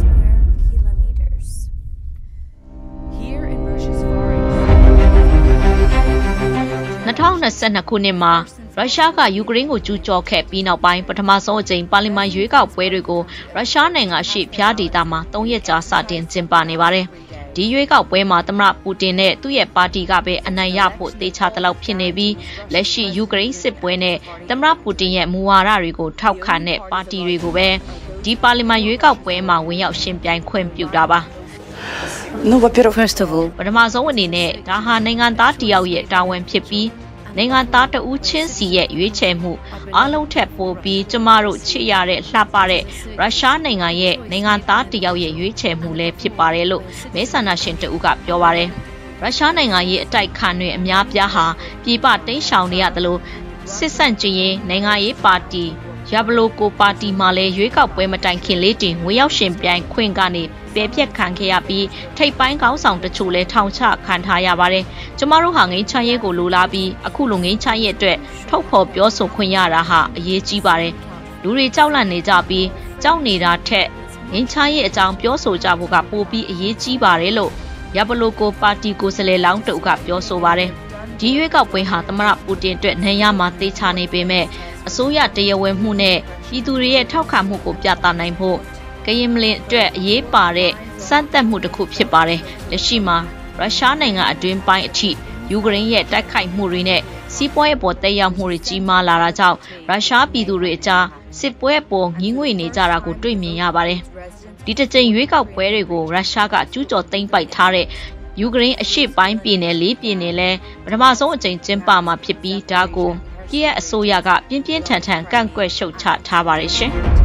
Speaker 6: ၂၀၂၂ခုနှစ်မှာရုရှားကယူကရိန်းကိုကျူးကျော်ခဲ့ပြီးနောက်ပိုင်းပထမဆုံးအကြိမ်ပါလီမန်ရွေးကောက်ပွဲတွေကိုရုရှားနိုင်ငံရှိဖျားဒေသမှာ၃ရက်ကြာစတင်ကျင်းပနေပါတယ်။ဒီရွေးကောက်ပွဲမှာသမ္မတပူတင်နဲ့သူ့ရဲ့ပါတီကပဲအနိုင်ရဖို့တေချာတလောက်ဖြစ်နေပြီးလက်ရှိယူကရိန်းစစ်ပွဲနဲ့သမ္မတပူတင်ရဲ့မူဝါဒတွေကိုထောက်ခံတဲ့ပါတီတွေကိုပဲဒီပါလီမန်ရွေးကောက်ပွဲမှာဝင်ရောက်ရှင်ပြိုင်ခွင့်ပြုတာပါ။
Speaker 7: Ну, во-первых, first of all
Speaker 6: ပထမဆုံးအနေနဲ့ဒါဟာနိုင်ငံသားတယောက်ရဲ့တာဝန်ဖြစ်ပြီးနိုင်ငံသားတဦးချင်းစီရဲ့ရွေးချယ်မှုအားလုံးထက်ပိုပြီးကျမတို့ချစ်ရတဲ့လှပတဲ့ရုရှားနိုင်ငံရဲ့နိုင်ငံသားတယောက်ရဲ့ရွေးချယ်မှုလည်းဖြစ်ပါတယ်လို့မဲဆန္ဒရှင်တဦးကပြောပါတယ်ရုရှားနိုင်ငံရဲ့အတိုက်ခံတွေအများပြားဟာပြည်ပတိမ်းရှောင်နေရတယ်လို့စစ်ဆန့်ကျင်ရေးနိုင်ငံရေးပါတီရဘလိုကိုပါတီမှလည်းရွေးကောက်ပွဲမတိုင်ခင်လေးတင်ဝင်ရောက်ရှင်ပြိုင်ခွင့်ကနေပယ်ပြက်ခံခဲ့ရပြီးထိပ်ပိုင်းခေါင်းဆောင်တချို့လည်းထောင်ချခံထားရပါတယ်။ကျမတို့ဟာငိမ့်ချရဲကိုလိုလားပြီးအခုလိုငိမ့်ချရဲအတွက်ထုတ်ဖော်ပြောဆိုခွင့်ရတာဟာအရေးကြီးပါတယ်။လူတွေကြောက်လန့်နေကြပြီးကြောက်နေတာထက်ငိမ့်ချရဲအကြောင်းပြောဆိုကြဖို့ကပိုပြီးအရေးကြီးပါတယ်လို့ရဘလိုကိုပါတီကိုယ်စားလှယ်လောင်းတအုပ်ကပြောဆိုပါတယ်။ဒီရွေးကောက်ပွဲဟာသမ္မတပူတင်အတွက်နိုင်ရမှာသေချာနေပေမဲ့အစိုးရတရားဝင်မှုနဲ့ပြည်သူတွေရဲ့ထောက်ခံမှုကိုပြသနိုင်ဖို့ကရင်မလင်အတွက်အရေးပါတဲ့စမ်းသပ်မှုတစ်ခုဖြစ်ပါတယ်။လက်ရှိမှာရုရှားနိုင်ငံအတွင်းပိုင်းအထိယူကရိန်းရဲ့တိုက်ခိုက်မှုတွေနဲ့စီးပွားရေးပေါ်တက်ရောက်မှုတွေကြီးမားလာတာကြောင့်ရုရှားပြည်သူတွေအကြားစစ်ပွဲပေါ်ငြင်းငွေနေကြတာကိုတွေ့မြင်ရပါတယ်။ဒီတစ်ကြိမ်ရွေးကောက်ပွဲတွေကိုရုရှားကကျူးကျော်သိမ်းပိုက်ထားတဲ့ယူကရိန်းအရှေ့ပိုင်းပြည်နယ်လေးပြည်နယ်လဲပထမဆုံးအကြိမ်ကျင်းပမှာဖြစ်ပြီးဒါကိုကီယက်အစိုးရကပြင်းပြင်းထန်ထန်ကန့်ကွက်ရှုတ်ချထားပါတယ်ရှင်။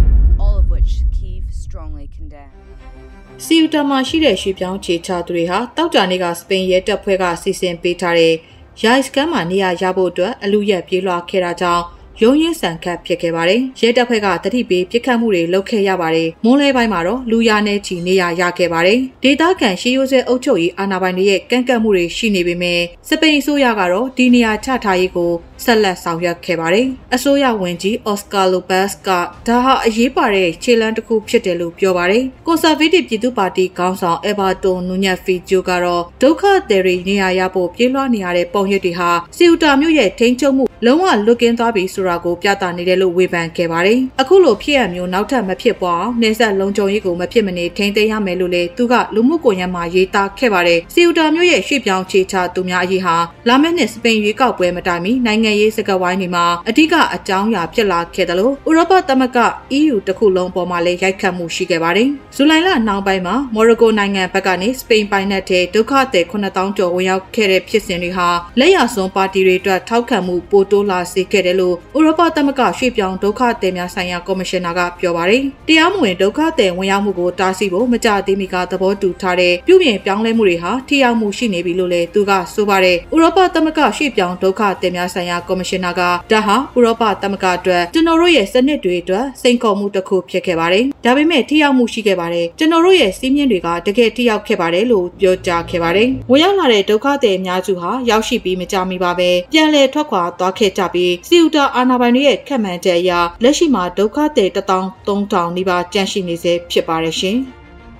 Speaker 8: စီယူတာမှာရှိတဲ့ရွှေပြောင်းခြေချသူတွေဟာတောက်ကြနေ့ကစပိန်ရဲတပ်ဖွဲ့ကစီစဉ်ပေးထားတဲ့ရိုက်စကန်မှာနေရာရဖို့အတွက်အလူရက်ပြေးလွှာခဲ့တာကြောင့်ရုံးရင်းဆန်ခတ်ဖြစ်ခဲ့ပါတယ်။ရဲတပ်ဖွဲ့ကတတိပေးပြစ်ခတ်မှုတွေလုပ်ခဲ့ရပါတယ်။မွန်းလဲပိုင်းမှာတော့လူရနဲ့ချီနေရာရခဲ့ပါတယ်။ဒေသခံရှေးရိုးစဲအုပ်ချုပ်ရေးအာဏာပိုင်တွေရဲ့ကန့်ကွက်မှုတွေရှိနေပေမဲ့စပိန်အစိုးရကတော့ဒီနေရာချထားရေးကိုဆက်လက်ဆောင်ရွက်ခဲ့ပါတယ်။အစိုးရဝန်ကြီးအော်စကာလိုဘတ်စ်ကဒါဟာအရေးပါတဲ့ခြေလှမ်းတစ်ခုဖြစ်တယ်လို့ပြောပါတယ်။ကွန်ဆာဗေးတစ်ပြည်သူ့ပါတီခေါင်းဆောင်အယ်ဘာတိုနူညက်ဖီဂျိုကတော့ဒုက္ခသည်တွေနေရာရဖို့ပြေးလွှားနေရတဲ့ပုံရိပ်တွေဟာစီယူတာမြို့ရဲ့ထိန်းချုပ်မှုလုံးဝလွတ်ကင်းသွားပြီဆိုတာကိုပြသနေတယ်လို့ဝေဖန်ခဲ့ပါတယ်။အခုလိုဖြစ်ရမျိုးနောက်ထပ်မဖြစ်ပွားအောင်နေဆက်လုံခြုံရေးကိုမဖြစ်မနေထိန်းသိမ်းရမယ်လို့လည်းသူကလူမှုကွန်ရက်မှာရေးသားခဲ့ပါတယ်။စီယူတာမြို့ရဲ့ရွှေ့ပြောင်းခြေချသူများအရေးဟာလာမယ့်နှစ်စပိန်ရွေးကောက်ပွဲမတိုင်မီနိုင်ငံရေးစကားဝိုင်းတွေမှာအဓိကအကြောင်းအရာဖြစ်လာခဲ့တယ်လို့ဥရောပသမဂ္ဂ E U တခုလုံးပေါ်မှာလည်းရိုက်ခတ်မှုရှိခဲ့ပါတယ်။ဇူလိုင်လနှောင်းပိုင်းမှာမော်ရိုကိုနိုင်ငံဘက်ကနေစပိန်ပိုင်နက်ထဲဒုက္ခသည်ခုနှစ်သောင်းကျော်ဝင်ရောက်ခဲ့တဲ့ဖြစ်စဉ်တွေဟာလက်ရစွန်းပါတီတွေအတွက်ထောက်ခံမှုပိုတိုးလာစေခဲ့တယ်လို့ဥရောပသမဂ္ဂရွှေ့ပြောင်းဒုက္ခသည်များဆိုင်ရာကော်မရှင်နာကပြောပါတယ်။တရားမဝင်ဒုက္ခသည်ဝင်ရောက်မှုကိုတားဆီးဖို့မကြသေးမီကသဘောတူထားတဲ့ပြုပြင်ပြောင်းလဲမှုတွေဟာထိရောက်မှုရှိနေပြီလို့လည်းသူကဆိုပါတယ်။ဥရောပသမဂ္ဂရွှေ့ပြောင်းဒုက္ခသည်များဆိုင်ရာကော်မရှင်နာကဒါဟာဥရောပသမဂ္ဂအတွက်ကျွန်တော်တို့ရဲ့စနစ်တွေအတွက်စိန်ခေါ်မှုတစ်ခုဖြစ်ခဲ့ပါတယ်။ဒါပေမဲ့ထိရောက်မှုရှိခဲ့ပါတယ်။ကျွန်တော်တို့ရဲ့စီးမြင့်တွေကတကယ်ထိရောက်ခဲ့ပါတယ်လို့ပြောကြားခဲ့ပါတယ်။ဝင်ရောက်လာတဲ့ဒုက္ခသည်အများစုဟာရောက်ရှိပြီးမကြမီပါပဲပြန်လည်ထွက်ခွာသွားခဲ့ကြပြီးစီယူတာအာဏာပိုင်တွေရဲ့ခန့်မှန်းချက်အရလက်ရှိမှာဒုက္ခသည်တစ်သောင်းသုံးထောင်နီးပါးကျန်ရှိနေစေဖြစ်ပါတယ်ရှင်။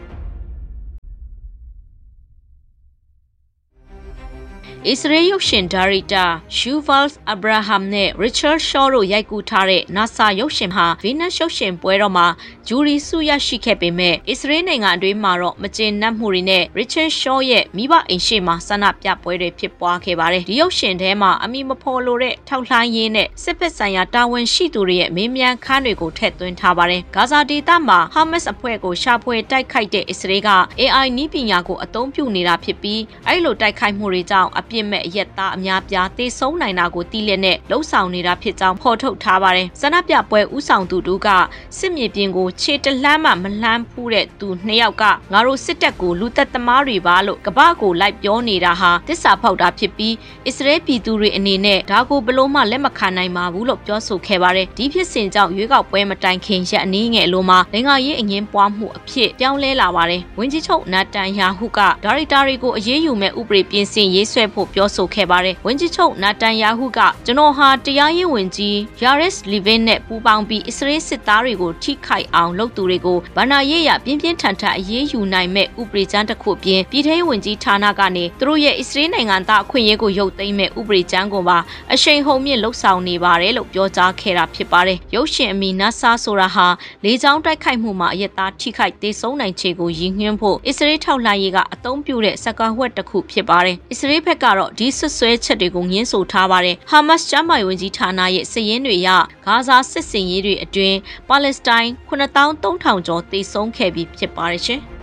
Speaker 6: အစ္စရေးရုပ်ရှင်ဒါရိုက်တာရှူဗာလ်အဗရာဟမ်နဲ့ရစ်ချတ်ရှော့တို့ရိုက်ကူးထားတဲ့ NASA ရုပ်ရှင်ဟာဗီနပ်ရုပ်ရှင်ပွဲတော်မှာဂျူရီဆုရရှိခဲ့ပေမဲ့အစ္စရေးနိုင်ငံအတွင်းမှာတော့မကျေနပ်မှုတွေနဲ့ရစ်ချတ်ရှော့ရဲ့မိဘအိမ်ရှိမှာဆန္ဒပြပွဲတွေဖြစ်ပွားခဲ့ပါတယ်။ဒီရုပ်ရှင်ထဲမှာအမိမဖော်လို့တဲ့ထောက်လှမ်းရေးနဲ့စစ်ဖက်ဆိုင်ရာတာဝန်ရှိသူတွေရဲ့မေးမြန်းခန်းတွေကိုထည့်သွင်းထားပါတယ်။ဂါဇာဒေသမှာဟာမတ်စ်အဖွဲ့ကိုရှာဖွေတိုက်ခိုက်တဲ့အစ္စရေးက A I နည်းပညာကိုအသုံးပြုနေတာဖြစ်ပြီးအဲ့လိုတိုက်ခိုက်မှုတွေကြောင့်အပြပြစ်မဲ့အရက်သားအများပြားတေဆုံးနိုင်တာကိုတီးလက်နဲ့လှုပ်ဆောင်နေတာဖြစ်ကြောင်းဖော်ထုတ်ထားပါတယ်။ဆန္ဒပြပွဲဥဆောင်သူတို့ကစစ်မြေပြင်ကိုခြေတလှမ်းမှမလှမ်းဖူးတဲ့သူနှစ်ယောက်ကငါတို့စစ်တပ်ကိုလူသက်သမားတွေပါလို့ကပ္ပကိုလိုက်ပြောနေတာဟာတစ္ဆာဖောက်တာဖြစ်ပြီးအစ္စရေးပြည်သူတွေအနေနဲ့ဒါကိုဘလို့မှလက်မခံနိုင်ပါဘူးလို့ပြောဆိုခဲ့ပါတယ်။ဒီဖြစ်စဉ်ကြောင့်ရွေးကောက်ပွဲမတိုင်ခင်ရက်အနည်းငယ်လိုမှာနိုင်ငံရေးအငင်းပွားမှုအဖြစ်ပြောင်းလဲလာပါတယ်။ဝန်ကြီးချုပ်နာတန်ယာဟုကဒါရိုက်တာတွေကိုအရေးယူမဲ့ဥပဒေပြင်ဆင်ရေးဆွဲဖို့ပြောဆိုခဲ့ပါတယ်။ဝန်ကြီးချုပ်နာတန်ယာဟုကကျွန်တော်ဟာတရားရေးဝန်ကြီးယာရက်စ်လီဗင်နဲ့ပူးပေါင်းပြီးအစ္စရေးစစ်သားတွေကိုထိခိုက်အောင်လုပ်သူတွေကိုဗဏ္ဍာရေးရပြင်းပြင်းထန်ထန်အရေးယူနိုင်မဲ့ဥပဒေကြမ်းတစ်ခုပြင်ပြည်ထောင်ဝန်ကြီးဌာနကနေသူတို့ရဲ့အစ္စရေးနိုင်ငံသားအခွင့်အရေးကိုရုပ်သိမ်းမဲ့ဥပဒေကြမ်းကိုပါအရှိန်ဟုန်မြင့်လှုပ်ဆောင်နေပါတယ်လို့ပြောကြားခဲ့တာဖြစ်ပါတယ်။ရုပ်ရှင်အမီနာဆာဆိုတာဟာလေကြောင်းတိုက်ခိုက်မှုမှာအရက်သားထိခိုက်ဒေဆုံးနိုင်ခြေကိုရည်ညွှန်းဖို့အစ္စရေးထောက်လှမ်းရေးကအသုံးပြုတဲ့စကားဝတ်တစ်ခုဖြစ်ပါတယ်။အစ္စရေးဘက်ကတော့ဒီဆွဆွဲချက်တွေကိုငင်းဆိုထားပါတယ်။ဟာမတ်စ်ကျမ်းမာရေးဝန်ကြီးဌာနရဲ့စည်ရင်းတွေအရဂါဇာစစ်စင်ရေးတွေအတွင်းပါလက်စတိုင်းခုနှစ်သောင်းသုံးထောင်ကျော်သေဆုံးခဲ့ပြီးဖြစ်ပါတယ်ရှင်။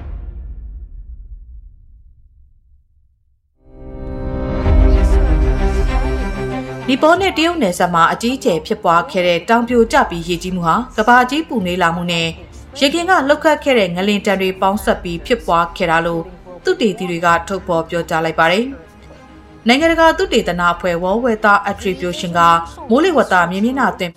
Speaker 8: နီပေါနဲ့တရုတ်နယ်စပ်မှာအကြီးအကျယ်ဖြစ်ပွားခဲ့တဲ့တောင်ပြိုကျပြီးရေကြီးမှုဟာကမ္ဘာကြီးပူနွေးလာမှုနဲ့ရေခင်ကလှုပ်ခတ်ခဲ့တဲ့ငလင်တံတွေပေါင်းဆက်ပြီးဖြစ်ပွားခဲ့တာလို့သုတေသီတွေကထုတ်ဖော်ပြောကြားလိုက်ပါတယ်။နိုင်ငံတကာသုတေသနအဖွဲ့ World Weather Attribution ကမိုးလေဝသမြေမျက်နှာသွင်း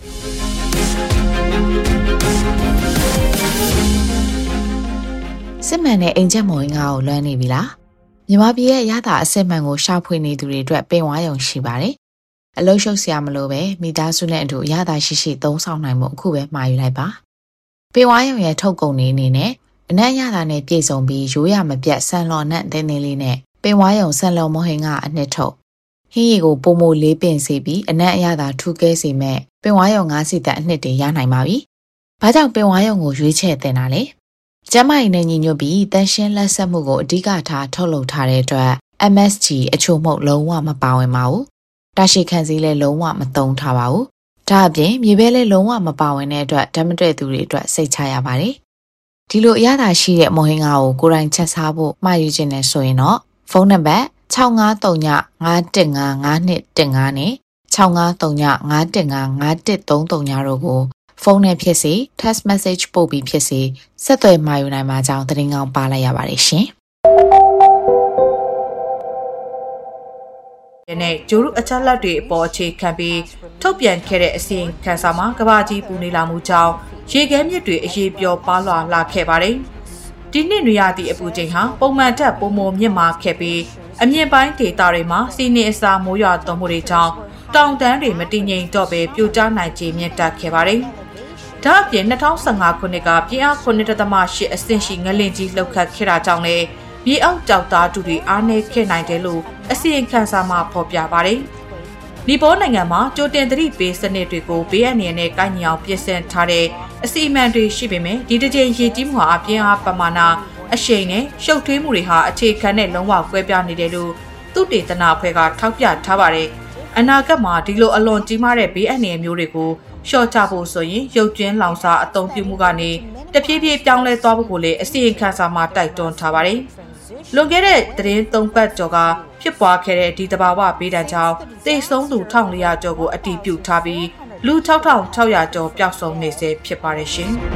Speaker 3: စစ်မှန်တဲ့အိမ်ချက်မော်ရင်ကိုလွှမ်းနေပြီလားမြန်မာပြည်ရဲ့ရတာအစစ်မှန်ကိုရှာဖွေနေသူတွေအတွက်ပင်ဝါရုံရှိပါတယ်အလုံးရှုပ်စရာမလိုပဲမိသားစုနဲ့အတူရတာရှိရှိသုံးဆောင်နိုင်မှုအခုပဲမှာယူလိုက်ပါပင်ဝါရုံရဲ့ထုတ်ကုန်နေအနေနဲ့အနက်ရတာနဲ့ပြည်စုံပြီးရိုးရမပြတ်ဆန်လော်နဲ့တင်းတင်းလေးနဲ့ပင်ဝါရုံဆန်လော်မဟင်ကအနှစ်ထုတ်ဟင်းရီကိုပုံမိုလေးပင်စီပြီးအနက်အရတာထူးကဲစီမဲ့ပင်ဝါရုံငါးစီတက်အနှစ်တွေရနိုင်ပါပြီဘာကြောင့်ပင်ဝါရုံကိုရွေးချယ်တင်တာလဲကျမကြီးနဲ့ညီညွတ်ပြီးတန်ရှင်းလက်ဆက်မှုကိုအဓိကထားထုတ်လုပ်ထားတဲ့အတွက် M S G အချို့မှုလုံးဝမပါဝင်ပါဘူး။တာရှိခံစည်းလည်းလုံးဝမသုံးထားပါဘူး။ဒါအပြင်မြေပဲလည်းလုံးဝမပါဝင်တဲ့အတွက်ဓာတ်မတွေ့သူတွေအတွက်စိတ်ချရပါတယ်။ဒီလိုအရသာရှိတဲ့မော်ဟင်္ဂါကိုကိုယ်တိုင်ချက်စားဖို့မှာယူခြင်းနဲ့ဆိုရင်တော့ဖုန်းနံပါတ်၆၅၃ည၅၁၅၅၂၁၅နဲ့၆၅၃ည၅၁၅၅၅၁၃၃တို့ကိုဖုန်းနဲ့ဖြစ်စေ text message ပို့ပြီးဖြစ်စေဆက်သွယ်မှာယူနိုင်မှာကြောင်းသတင်းကောင်းပါလိုက်ရပါတယ်ရှင်
Speaker 8: ။ဒီနေ့ကျိုးရုအချက်လက်တွေအပေါ်အခြေခံပြီးထုတ်ပြန်ခဲ့တဲ့အစီရင်ခံစာမှာကမ္ဘာကြီးပူနေလာမှုကြောင့်ရေခဲမြစ်တွေအရေးပြောပါလွာလာခဲ့ပါတယ်။ဒီနှစ်နွေရာသီအပူချိန်ဟာပုံမှန်ထက်ပိုမိုမြင့်မာခဲ့ပြီးအမြင့်ပိုင်းဒေသတွေမှာစီးနေအစာမိုးရွာသွန်းမှုတွေကြောင့်တောင်တန်းတွေမတည်ငြိမ်တော့ပဲပြိုကျနိုင်ခြေမြင့်တက်ခဲ့ပါတယ်။ဒါအပြင်၂၀၁၅ခုနှစ်ကပြင်းအားခုနှစ်ဒသမ၈အဆင့်ရှိငလင်ကြီးလှုပ်ခတ်ခဲ့တာကြောင့်လည်းမြေအောက်ကျောက်သားတူတွေအားနည်းခဲ့နိုင်တယ်လို့အစီရင်ခံစာမှာဖော်ပြပါတယ်။နီပေါနိုင်ငံမှာကြိုတင်သတိပေးစနစ်တွေကိုဘေးအန္တရာယ်နဲ့ကိုက်ညီအောင်ပြင်ဆင်ထားတဲ့အစီအမံတွေရှိပေမဲ့ဒီတစ်ချိန်ရေကြီးမှုဟာအပြင်းအားပမာဏအရှိန်နဲ့ရှုပ်ထွေးမှုတွေဟာအခြေခံနဲ့လုံးဝကွဲပြားနေတယ်လို့သုတေသနအဖွဲ့ကထောက်ပြထားပါတယ်။အနာဂတ်မှာဒီလိုအလွန်ကြီးမားတဲ့ဘေးအန္တရာယ်မျိုးတွေကိုရှော့ချဖို့ဆိုရင်ရုပ်ကျွင်းလောင်စာအသုံးပြုမှုကနေတဖြည်းဖြည်းပြောင်းလဲသွားဖို့ကိုလည်းအစီရင်ခံစာမှာတိုက်တွန်းထားပါတယ်။လွန်ခဲ့တဲ့သတင်းသုံးပတ်ကျော်ကဖြစ်ပွားခဲ့တဲ့ဒီတဘာဝဘေးဒဏ်ကြောင့်သေဆုံးသူ၁၄၀၀ကျော်ကိုအတည်ပြုထားပြီးလူ၆ထောင်၆ရာကျော်ပျောက်ဆုံးနေဆဲဖြစ်ပါတယ်ရှင်။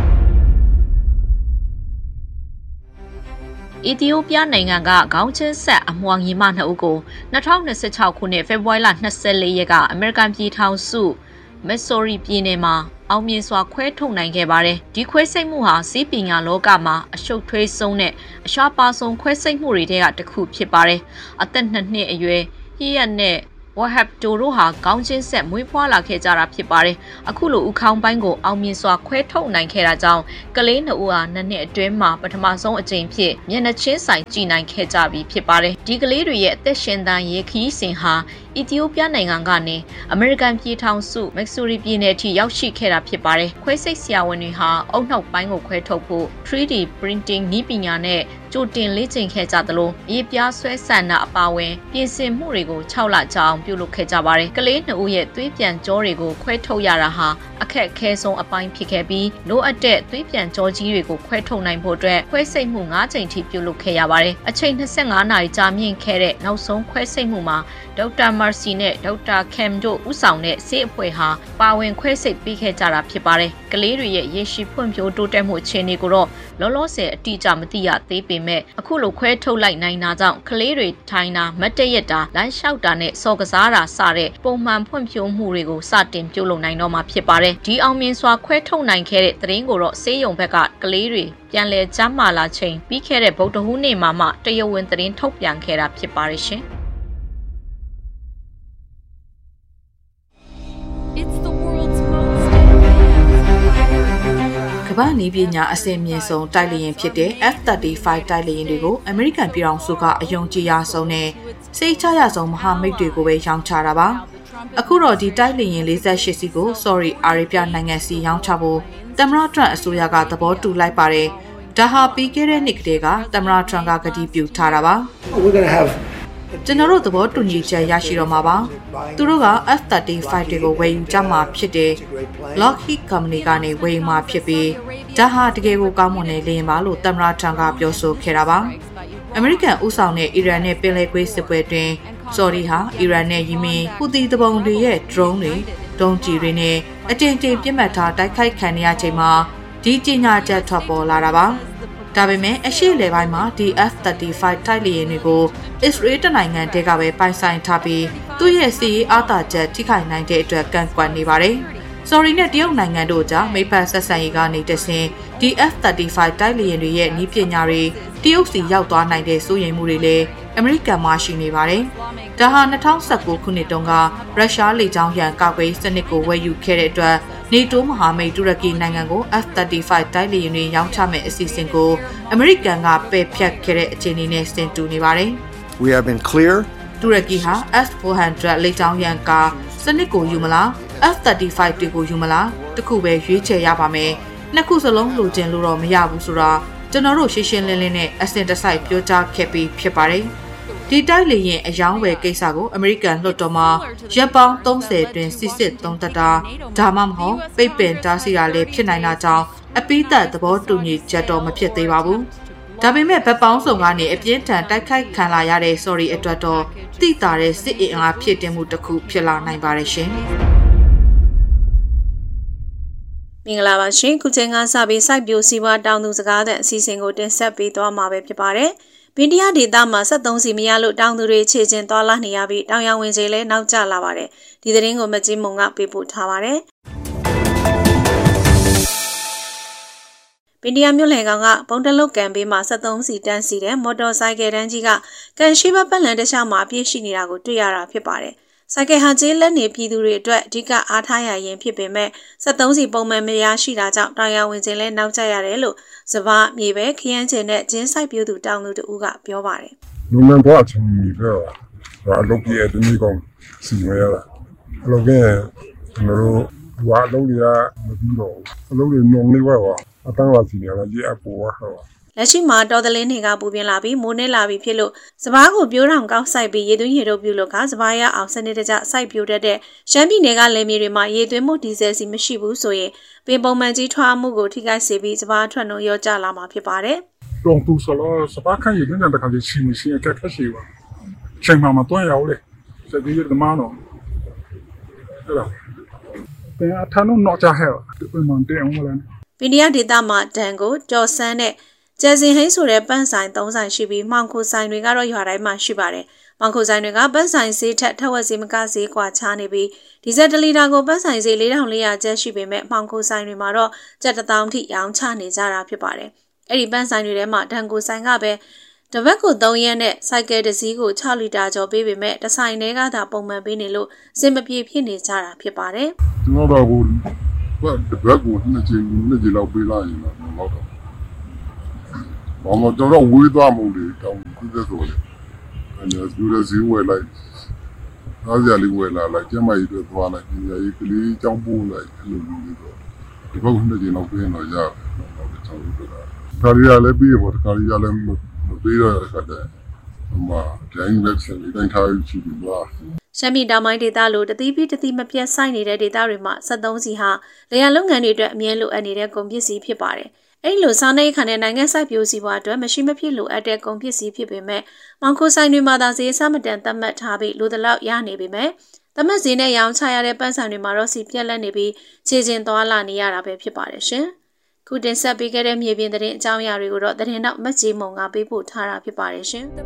Speaker 6: အီသီယိုးပီးယားနိုင်ငံကခေါင်းချင်းဆက်အမွှာညီမနှစ်ဦးကို၂၀၂၆ခုနှစ်ဖေဖော်ဝါရီလ၂၄ရက်ကအမေရိကန်ပြည်ထောင်စုမက်ဆိုရီပြည်နယ်မှာအောင်မြင်စွာခွဲထုတ်နိုင်ခဲ့ပါတယ်။ဒီခွဲစိတ်မှုဟာစီးပညာလောကမှာအရှုပ်ထွေးဆုံးနဲ့အရှားပါဆုံးခွဲစိတ်မှုတွေထဲကတစ်ခုဖြစ်ပါတယ်။အသက်နှစ်နှစ်အရွယ်ဟီယတ်နဲ့ဝဟပ်တိုတို့ဟာခေါင်းချင်းဆက်မွေးဖွားလာခဲ့ကြတာဖြစ်ပါတယ်။အခုလိုဥခေါင်းပိုင်းကိုအောင်မြင်စွာခွဲထုတ်နိုင်ခဲ့တာကြောင့်ကလေးနှစ်ဦးဟာနှစ်နှစ်အတွင်းမှာပထမဆုံးအကြိမ်ဖြစ်မျက်နှာချင်းဆိုင်ကြည်နိုင်ခဲ့ကြပြီဖြစ်ပါတယ်။ဒီကလေးတွေရဲ့အသက်ရှင်သန်ရေးခရီးစဉ်ဟာအီသီယိုးပီးယားနိုင်ငံကနေအမေရိကန်ပြည်ထောင်စုမက်ဆိုရီပြည်နယ်ထိရောက်ရှိခဲ့တာဖြစ်ပါတယ်။ခွဲစိတ်ဆရာဝန်တွေဟာအုတ်နှောက်ပိုင်းကိုခွဲထုတ်ဖို့ three D printing နည်းပညာနဲ့ကြိုတင်လေ့ကျင့်ခဲ့ကြသလိုအေးပြားဆွဲဆန်တာအပါအဝင်ပြင်ဆင်မှုတွေကို၆လကြာအောင်ပြုလုပ်ခဲ့ကြပါတယ်ကလေးနှစ်ဦးရဲ့သွေးပြန်ကြောတွေကိုခွဲထုတ်ရတာဟာအခက်အခဲဆုံးအပိုင်းဖြစ်ခဲ့ပြီးလိုအပ်တဲ့သွေးပြန်ကြောကြီးတွေကိုခွဲထုတ်နိုင်ဖို့အတွက်ခွဲစိတ်မှု၅ကြိမ်ထိပြုလုပ်ခဲ့ရပါတယ်အချိန်၂၅နာရီကြာမြင့်ခဲ့တဲ့နောက်ဆုံးခွဲစိတ်မှုမှာဒေါက်တာမာစီနဲ့ဒေါက်တာကမ်တို့ဦးဆောင်တဲ့ဆေးအဖွဲ့ဟာပါဝင်ခွဲစိတ်ပေးခဲ့ကြတာဖြစ်ပါတယ်ကလေးတွေရဲ့ရေရှည်ဖွံ့ဖြိုးတိုးတက်မှုအခြေအနေကိုတော့လောလောဆယ်အတိအကျမသိရသေးပေမဲ့အခုလိုခွဲထုတ်လိုက်နိုင်တာကြောင့်ကလေးတွေထိုင်တာမတ်တရက်တာလမ်းလျှောက်တာနဲ့စော်ကစားတာစတဲ့ပုံမှန်ဖွံ့ဖြိုးမှုတွေကိုစတင်ပြုလုပ်နိုင်တော့မှာဖြစ်ပါတယ်ဒီအောင်မြင်စွာခွဲထုတ်နိုင်ခဲ့တဲ့သတင်းကိုတော့ဆေးရုံဘက်ကကလေးတွေပြန်လည်ကျန်းမာလာချိန်ပြီးခဲ့တဲ့ဗုဒ္ဓဟူးနေ့မှာမှတရားဝင်သတင်းထုတ်ပြန်ခဲ့တာဖြစ်ပါတယ်ရှင်
Speaker 8: ကမ္ဘာနည်းပညာအဆင့်မြင့်ဆုံးတိုက်လေယာဉ်ဖြစ်တဲ့ F thirty-five တိုက်လေယာဉ်တွေကိုအမေရိကန်ပြည်ထောင်စုကအယုံကြည်ရဆုံးနဲ့စိတ်ချရဆုံးမဟာမိတ်တွေကိုပဲရောင်းချတာပါအခုတော့ဒီတိုက်လေယာဉ်၄၈စီးကို Saudi Arabia နိုင်ငံစီရောင်းချဖို့သမ္မတထရန့်အစိုးရကသဘောတူလိုက်ပါတယ်ဒါဟာပြီးခဲ့တဲ့နှစ်ကတည်းကသမ္မတထရန့်ကကတိပြုထားတာပါကျွန်တော်တို့သဘောတူညီချက်ရရှိတော့မှာပါသူတို့က F thirty-five တွေကိုဝယ်ယူကြမှာဖြစ်တယ် Lockheed Company ကနေဝယ်ယူမှာဖြစ်ပြီးဒါဟာတကယ်ကိုကောင်းမွန်တဲ့လေယာဉ်ပါလို့သမ္မတထရန့်ကပြောဆိုခဲ့တာပါအမေရိကန်ဦးဆောင်တဲ့အီရန်နဲ့ပင်လယ်ကွေးစစ်ပွဲတွင်ဆော်ဒီဟာအီရန်နဲ့ယီမင်ဟူသီတပုံတွေရဲ့ drone တွေဒုံးကျည်တွေနဲ့အကြိမ်ကြိမ်ပြစ်မှတ်ထားတိုက်ခိုက်ခံရချိန်မှာဒီကြေညာချက်ထွက်ပေါ်လာတာပါဒါပေမဲ့အရှိလေပိုင်းမှာဒီ F thirty-five တိုက်လေယာဉ်တွေကိုအစ္စရေးတနိုင်ငံတည်းကပဲပိုင်ဆိုင်ထားပြီးသူ့ရဲ့စီးရေးအားသာချက်ထိခိုက်နိုင်တဲ့အတွက်ကန့်ကွက်နေပါတယ်။ Sorry နဲ့တရုတ်နိုင်ငံတို့ကြားမိဖက်ဆက်ဆံရေးကနေတဆင့်ဒီ F thirty-five တိုက်လေယာဉ်တွေရဲ့နည်းပညာတွေတရုတ်စီရောက်သွားနိုင်တဲ့စိုးရိမ်မှုတွေလည်းအမေရိကန်မှာရှိနေပါတယ်။ဒါဟာ၂၀၁၉ခုနှစ်တုန်းကရုရှားလေကြောင်းရန်ကာကွယ်စနစ်ကိုဝယ်ယူခဲ့တဲ့အတွက်နေတိုးမဟာမိတ်တူရကီနိုင်ငံကို F thirty-five တိုက်လေယာဉ်တွေရောင်းချမဲ့အစီအစဉ်ကိုအမေရိကန်ကပယ်ဖျက်ခဲ့တဲ့အခြေအနေနဲ့ဆင်တူနေပါတယ်။
Speaker 7: We have been clear
Speaker 8: တူရကီဟာ S four hundred လေကြောင်းရန်ကာစနစ်ကိုယူမလား F thirty-five တွေကိုယူမလားတခုပဲရွေးချယ်ရပါမယ်။နှစ်ခုစလုံးလိုချင်လို့တော့မရဘူးဆိုတာကျွန်တော်တို့ရှင်းရှင်းလင်းလင်းနဲ့အစင်တစိုက်ပြောကြားခဲ့ပြီးဖြစ်ပါတယ်။ဒီတိုက်လေယာဉ်အယောင်းဝယ်ကိစ္စကိုအမေရိကန်လွှတ်တော်မှာရပ်ပေါင်းသုံးဆယ်တွင်စစ်စစ်သုံးသက်တာဒါမှမဟုတ်ပိတ်ပင်တားဆီးတာလည်းဖြစ်နိုင်တာကြောင့်အပိသက်သဘောတူညီချက်တော့မဖြစ်သေးပါဘူး။ဒါပေမဲ့ဗတ်ပေါင်းစုံကနေအပြင်းထန်တိုက်ခိုက်ခံလာရတဲ့ sorry အတွက်တော့တိတာတဲ့စစ်အင်အားဖြစ်တင်မှုတစ်ခုဖြစ်လာနိုင်ပါတယ်ရှင်။
Speaker 4: မင်္ဂလာပါရှင်ခုချိန်ကစပြီးစိုက်ပျိုးစီးပွားတောင်သူစကားတဲ့အစီအစဉ်ကိုတင်ဆက်ပေးသွားမှာပဲဖြစ်ပါတယ်။ဗင်တီးယားဒေသမှာစက်သုံးစီမရလို့တောင်သူတွေခြေချင်းသွားလာနေရပြီးတောင်ရောင်ဝင်ကြီးလည်းနောက်ကျလာပါတယ်။ဒီသတင်းကိုမကြီးမုံကပေးပို့ထားပါတယ်။ဗင်တီးယားမြို့လယ်ကောင်ကပုံတလုတ်ကန်ပေးမှာစက်သုံးစီတန်းစီတဲ့မော်တော်ဆိုင်ကယ်တန်းကြီးကကန်ရှိဘပတ်လန်တခြားမှာပြည့်ရှိနေတာကိုတွေ့ရတာဖြစ်ပါတယ်။ဆိုင်ကယ်ဟာကျေးလက်နေပြည်သူတွေအတွက်အဓိကအားထားရရင်ဖြစ်ပေမဲ့စက်သုံးစီပုံမှန်မရရှိတာကြောင့်တောင်ယာဝင်ခြင်းလဲနောက်ကျရတယ်လို့စပါးမြေပဲခရမ်းချင်တဲ့ဂျင်းဆိုင်ပြူသူတောင်သူတူကပြောပါတယ်
Speaker 9: ။လူမှန်တော့အချင်းကြီးပဲ။ဒါအလုပ်ကြီးတဲ့နေ့ကောင်စီမရတာ။အလုပ်ကကျွန်တော်တို့ဘာအလုပ်တွေကမပြီးတော့အလုပ်တွေနှုံနေပါအတန်းလာစီနေလာကြီးအပေါ်ဟော
Speaker 4: လက်ရှိမှာတော်သလင်းတွေကပူပြင်းလာပြီးမိုးနေလာပြီးဖြစ်လို့စပားကိုပြိုးထောင်ကောက်ဆိုင်ပြီးရေသွင်းရေတို့ပြုလို့ကစပားရအောင်စနစ်တကျစိုက်ပြိုတတ်တဲ့ရှမ်းပြည်နယ်ကလယ်မြေတွေမှာရေသွင်းမှုဒီဇယ်စီမရှိဘူးဆိုရင်ပင်ပုံမှန်ကြီးထွားမှုကိုထိခိုက်စေပြီးစပားထွက်နှုန်းရောကျလာမှာဖြစ်ပါတယ်
Speaker 9: ။တော့သူဆိုတော့စပားခန့်ရေသွင်းတဲ့ခါကျချင်းချင်းအခက်ခက်ရှိပါ။ချိန်မှမတွန်းရအောင်လေ။စက်ကြီးရတဲ့မနော်။အဲ့ဒါ။ပြန်အထမ်းတော့ကြဟဲ့။ဒီမှန်တဲ့အောင်မလား
Speaker 4: ။ဗင်တီးယားဒေသမှာတန်ကိုကြော်စန်းနဲ့ကျဲစင်ဟိန်းဆိုတဲ့ပန်းဆိုင်သုံးဆိုင်ရှိပြီးမောင်ခိုဆိုင်တွေကတော့ရွာတိုင်းမှာရှိပါတယ်။မောင်ခိုဆိုင်တွေကပန်းဆိုင်ဈေးထက်ထက်ဝက်ဈေးမကဈေးကွာခြားနေပြီးဒီဇယ်တလီတာကိုပန်းဆိုင်ဈေး၄ထောင်၄ရာကျပ်ရှိပေမဲ့မောင်ခိုဆိုင်တွေမှာတော့ကျပ်တစ်သောင်းထိရောင်းချနေကြတာဖြစ်ပါတယ်။အဲ့ဒီပန်းဆိုင်တွေထဲမှာဒန်ကိုဆိုင်ကပဲတပတ်ကိုသုံးရက်နဲ့စိုက်ကယ်တစ်စီးကို၆လီတာကျော်ပေးပေမဲ့တစ်ဆိုင်တွေကသာပုံမှန်ပေးနေလို့စင်မပြေဖြစ်နေကြတာဖြစ်ပါတယ်
Speaker 9: ။ကျွန်တော်တို့ကတပတ်ကိုနှစ်ကြိမ်နှစ်ကြိမ်လောက်ပေးလိုက်ရင်တော့တော့ဘာမှတော့ဝေးသွားမှုတွေတောင်းခုသက်ဆိုလေအဲဒါသူလည်းဈေးဝယ်လိုက်အားကြလေးဝယ်လာလိုက်ကျမကြီးတွေသွားလိုက်ပညာရေးကလေးအကြောင်းပို့လိုက်အဲ့လိုမျိုးတော့ဒီဘက်နှစ်ကြိမ်လောက်ပြင်တော့ရတယ်တော့ကျွန်တော်တို့ကဒါရီရလည်းပြီးရပေါ့ဒါရီရလည်းမပေးတော့ခက်တယ်ဟိုမှာတိုင်းဝက်ဆင်တိုင်းထားချီပြီးပါ
Speaker 4: ရှမ်းပြည်တောင်ပိုင်းဒေသလိုတတိပိတတိမပြတ်ဆိုင်နေတဲ့ဒေသတွေမှာစက်သုံးစီဟာလေယာလုပ်ငန်းတွေအတွက်အမြဲလိုအပ်နေတဲ့ကုန်ပစ္စည်းဖြစ်ပါတယ်။အဲဒီလိုစားနေခါနဲ့နိုင်ငံစိုက်ပျိုးစီးပွားအတွက်မရှိမဖြစ်လိုအပ်တဲ့ကုန်ပစ္စည်းဖြစ်ပေမဲ့မောင်ခိုဆိုင်တွေမှာသာဈေးစမတန်သတ်မှတ်ထားပြီးလိုတလောက်ရနေပေမဲ့သတ်မှတ်ဈေးနဲ့ရောင်းချရတဲ့ပန်းဆိုင်တွေမှာတော့စီပြက်လက်နေပြီးခြေကျင်သွားလာနေရတာပဲဖြစ်ပါတယ်ရှင်။ခုတင်ဆက်ပေးခဲ့တဲ့မြေပြင်သတင်းအကြောင်းအရာတွေကိုတော့သတင်းတော့မက်ကြီးမုံကပေးပို့ထားတာဖြစ်ပါတယ်ရှင်။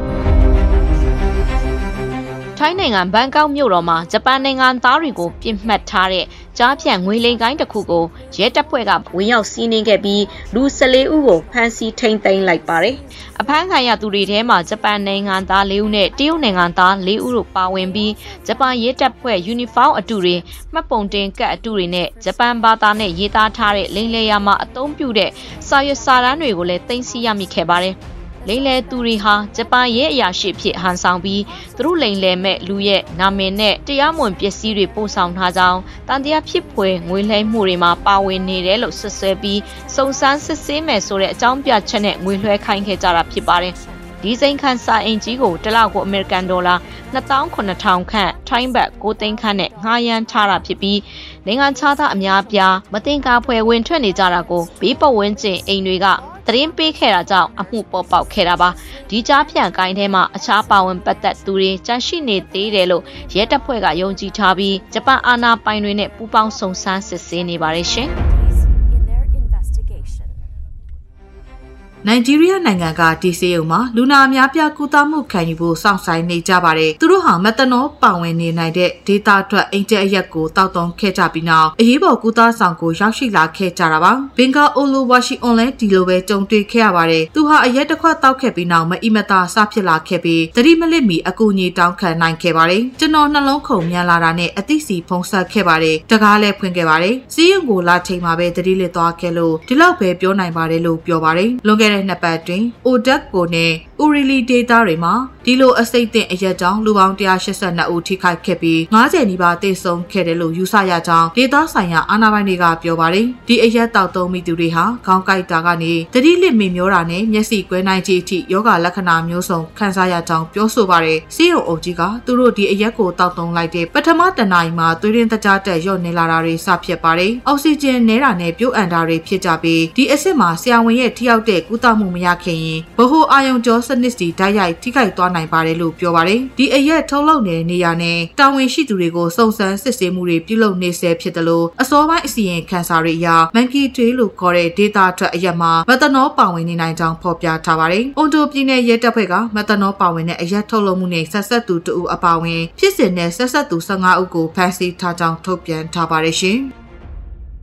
Speaker 6: ထိုင်းနိုင်ငံဘန်ကောက်မြို့တော်မှာဂျပန်နိုင်ငံသားတွေကိုပြစ်မှတ်ထားတဲ့ကြားဖြတ်ငွေလိမ်ကိုင်းတစ်ခုကိုရဲတပ်ဖွဲ့ကဝင်ရောက်စီးနင်းခဲ့ပြီးလူ၁၄ဦးကိုဖမ်းဆီးထိန်းသိမ်းလိုက်ပါတယ်။အဖမ်းခံရသူတွေထဲမှာဂျပန်နိုင်ငံသား၄ဦးနဲ့တရုတ်နိုင်ငံသား၄ဦးတို့ပါဝင်ပြီးဂျပန်ရဲတပ်ဖွဲ့ယူနီဖောင်းအတူတွေမှတ်ပုံတင်ကတ်အတူတွေနဲ့ဂျပန်ဘာသာနဲ့ရေးသားထားတဲ့လိမ်လည်ရာမှာအသုံးပြုတဲ့စာရွက်စာတမ်းတွေကိုလည်းသိမ်းဆည်းရမိခဲ့ပါတယ်။လိမ်လည်သူတွေဟာဂျပန်ရဲ့အရာရှိဖြစ်ဟန်ဆောင်ပြီးသူတို့လိမ်လည်မဲ့လူရဲ့နာမည်နဲ့တရားမဝင်ပစ္စည်းတွေပို့ဆောင်ထားကြောင်းတန်တရားဖြစ်ဖွယ်ငွေလှဲမှုတွေမှာပါဝင်နေတယ်လို့ဆွဆွဲပြီးစုံစမ်းစစ်ဆေးမယ်ဆိုတဲ့အကြောင်းပြချက်နဲ့ငွေလွှဲခိုင်းခဲ့ကြတာဖြစ်ပါတယ်။ဒီစိန်ခန့်စာအင်ကြီးကိုတစ်လောက်ကိုအမေရိကန်ဒေါ်လာနှစ်သောင်းခုနှစ်ထောင်ခန့်ထိုင်းဘတ်ကိုသိန်းခန့်နဲ့ငှားရမ်းထားတာဖြစ်ပြီးနိုင်ငံခြားသားအများပြားမတင်ကားဖွယ်ဝင်ထွက်နေကြတာကိုဘေးပတ်ဝန်းကျင်အိမ်တွေကသတင်းပေးခဲ့တာကြောင့်အမှုပေါ်ပေါက်ခဲ့တာပါဒီကြားဖြန့်ကိုင်းထဲမှာအခြားပါဝင်ပတ်သက်သူတွေကြန့်ရှိနေသေးတယ်လို့ရဲတပ်ဖွဲ့ကယုံကြည်ထားပြီးဂျပန်အာဏာပိုင်တွေနဲ့ပူးပေါင်းစုံစမ်းစစ်ဆေးနေပါတယ်ရှင်
Speaker 8: နိုင်ဂျီးရီးယားနိုင်ငံကဒီဆေးရုံမှာလူနာအများပြားကုသမှုခံယူဖို့စောင့်ဆိုင်နေကြပါတယ်။သူတို့ဟာမက်သနောပါဝင်နေနိုင်တဲ့ဒေတာထွက်အိမ်ကျအရက်ကိုတောက်တုံးခဲ့ကြပြီးနောက်အရေးပေါ်ကုသဆောင်ကိုရောက်ရှိလာခဲ့ကြတာပါ။ဘင်္ဂါအိုလိုဝါရှိအွန်လိုင်းဒီလိုပဲကြုံတွေ့ခဲ့ရပါတယ်။သူဟာအရက်တစ်ခွက်တောက်ခဲ့ပြီးနောက်မအီမတာစဖြစ်လာခဲ့ပြီးသတိမလစ်မီအကူအညီတောင်းခံနိုင်ခဲ့ပါတယ်။ကျွန်တော်နှလုံးခုန်မြန်လာတာနဲ့အသိစီဖုံးဆက်ခဲ့ပါတယ်။တကားလည်းဖွင့်ခဲ့ပါတယ်။ဆေးရုံကိုလာချိန်မှာပဲသတိလစ်သွားခဲ့လို့ဒီလောက်ပဲပြောနိုင်ပါတယ်လို့ပြောပါတယ်။လွန်ခဲ့တဲ့နှစ်ပတ်တွင် အိုဒက်ကိုနဲ့ Urili data တွေမှာဒီလိုအစိတ်တင်အရက်ကြောင့်လူပေါင်းone hundred eighty-twoဦးထိခိုက်ခဲ့ပြီးfiftyနီးပါးသေဆုံးခဲ့တယ်လို့ယူဆရကြောင်းဒေသဆိုင်ရာအာဏာပိုင်တွေကပြောပါတယ်။ဒီအရက်တောက်သုံးမိသူတွေဟာခေါင်းကိုက်တာကနေသတိလစ်မိမျောတာနဲ့မျက်စိကွဲနိုင်ခြင်းအထိယောဂလက္ခဏာမျိုးစုံခံစားရကြောင်းပြောဆိုပါတယ်။စီးရုံအုပ်ကြီးကသူတို့ဒီအရက်ကိုတောက်သုံးလိုက်တဲ့ပထမတနာရီမှာသွေးရင်းတကြားတက်ရော့နေလာတာတွေစဖြစ်ပါတယ်။အောက်ဆီဂျင်နည်းတာနဲ့ပြုတ်အန်တာတွေဖြစ်ကြပြီးဒီအဆင့်မှာဆရာဝန်ရဲ့ထိရောက်တဲ့ကုသမှုမရခင်ရင်ဘဟုအာယုံကြောစနစ်စီဓာတ်ရိုက်ထိခိုက်သွားနိုင်ပါတယ်လို့ပြောပါတယ်။ဒီအရက်ထုတ်လုပ်နေတဲ့နေရာနဲ့တာဝန်ရှိသူတွေကိုစုံစမ်းစစ်ဆေးမှုတွေပြုလုပ်နေဆဲဖြစ်တယ်လို့အစောပိုင်းအစီရင်ခံစာတွေအရမန်ကီတေးလို့ခေါ်တဲ့ဒေတာထွက်အရက်မှာမက်သနောပါဝင်နေနိုင်ကြောင်းဖော်ပြထားပါတယ်။အွန်တိုပြည်နယ်ရဲတပ်ဖွဲ့ကမက်သနောပါဝင်တဲ့အရက်ထုတ်လုပ်မှုနဲ့ဆက်ဆက်သူတဦးအပါအဝင်ဖြစ်စဉ်နဲ့ဆက်ဆက်သူfifteenဦးကိုဖမ်းဆီးထားကြောင်းထုတ်ပြန်ထားပါတယ်ရှင်။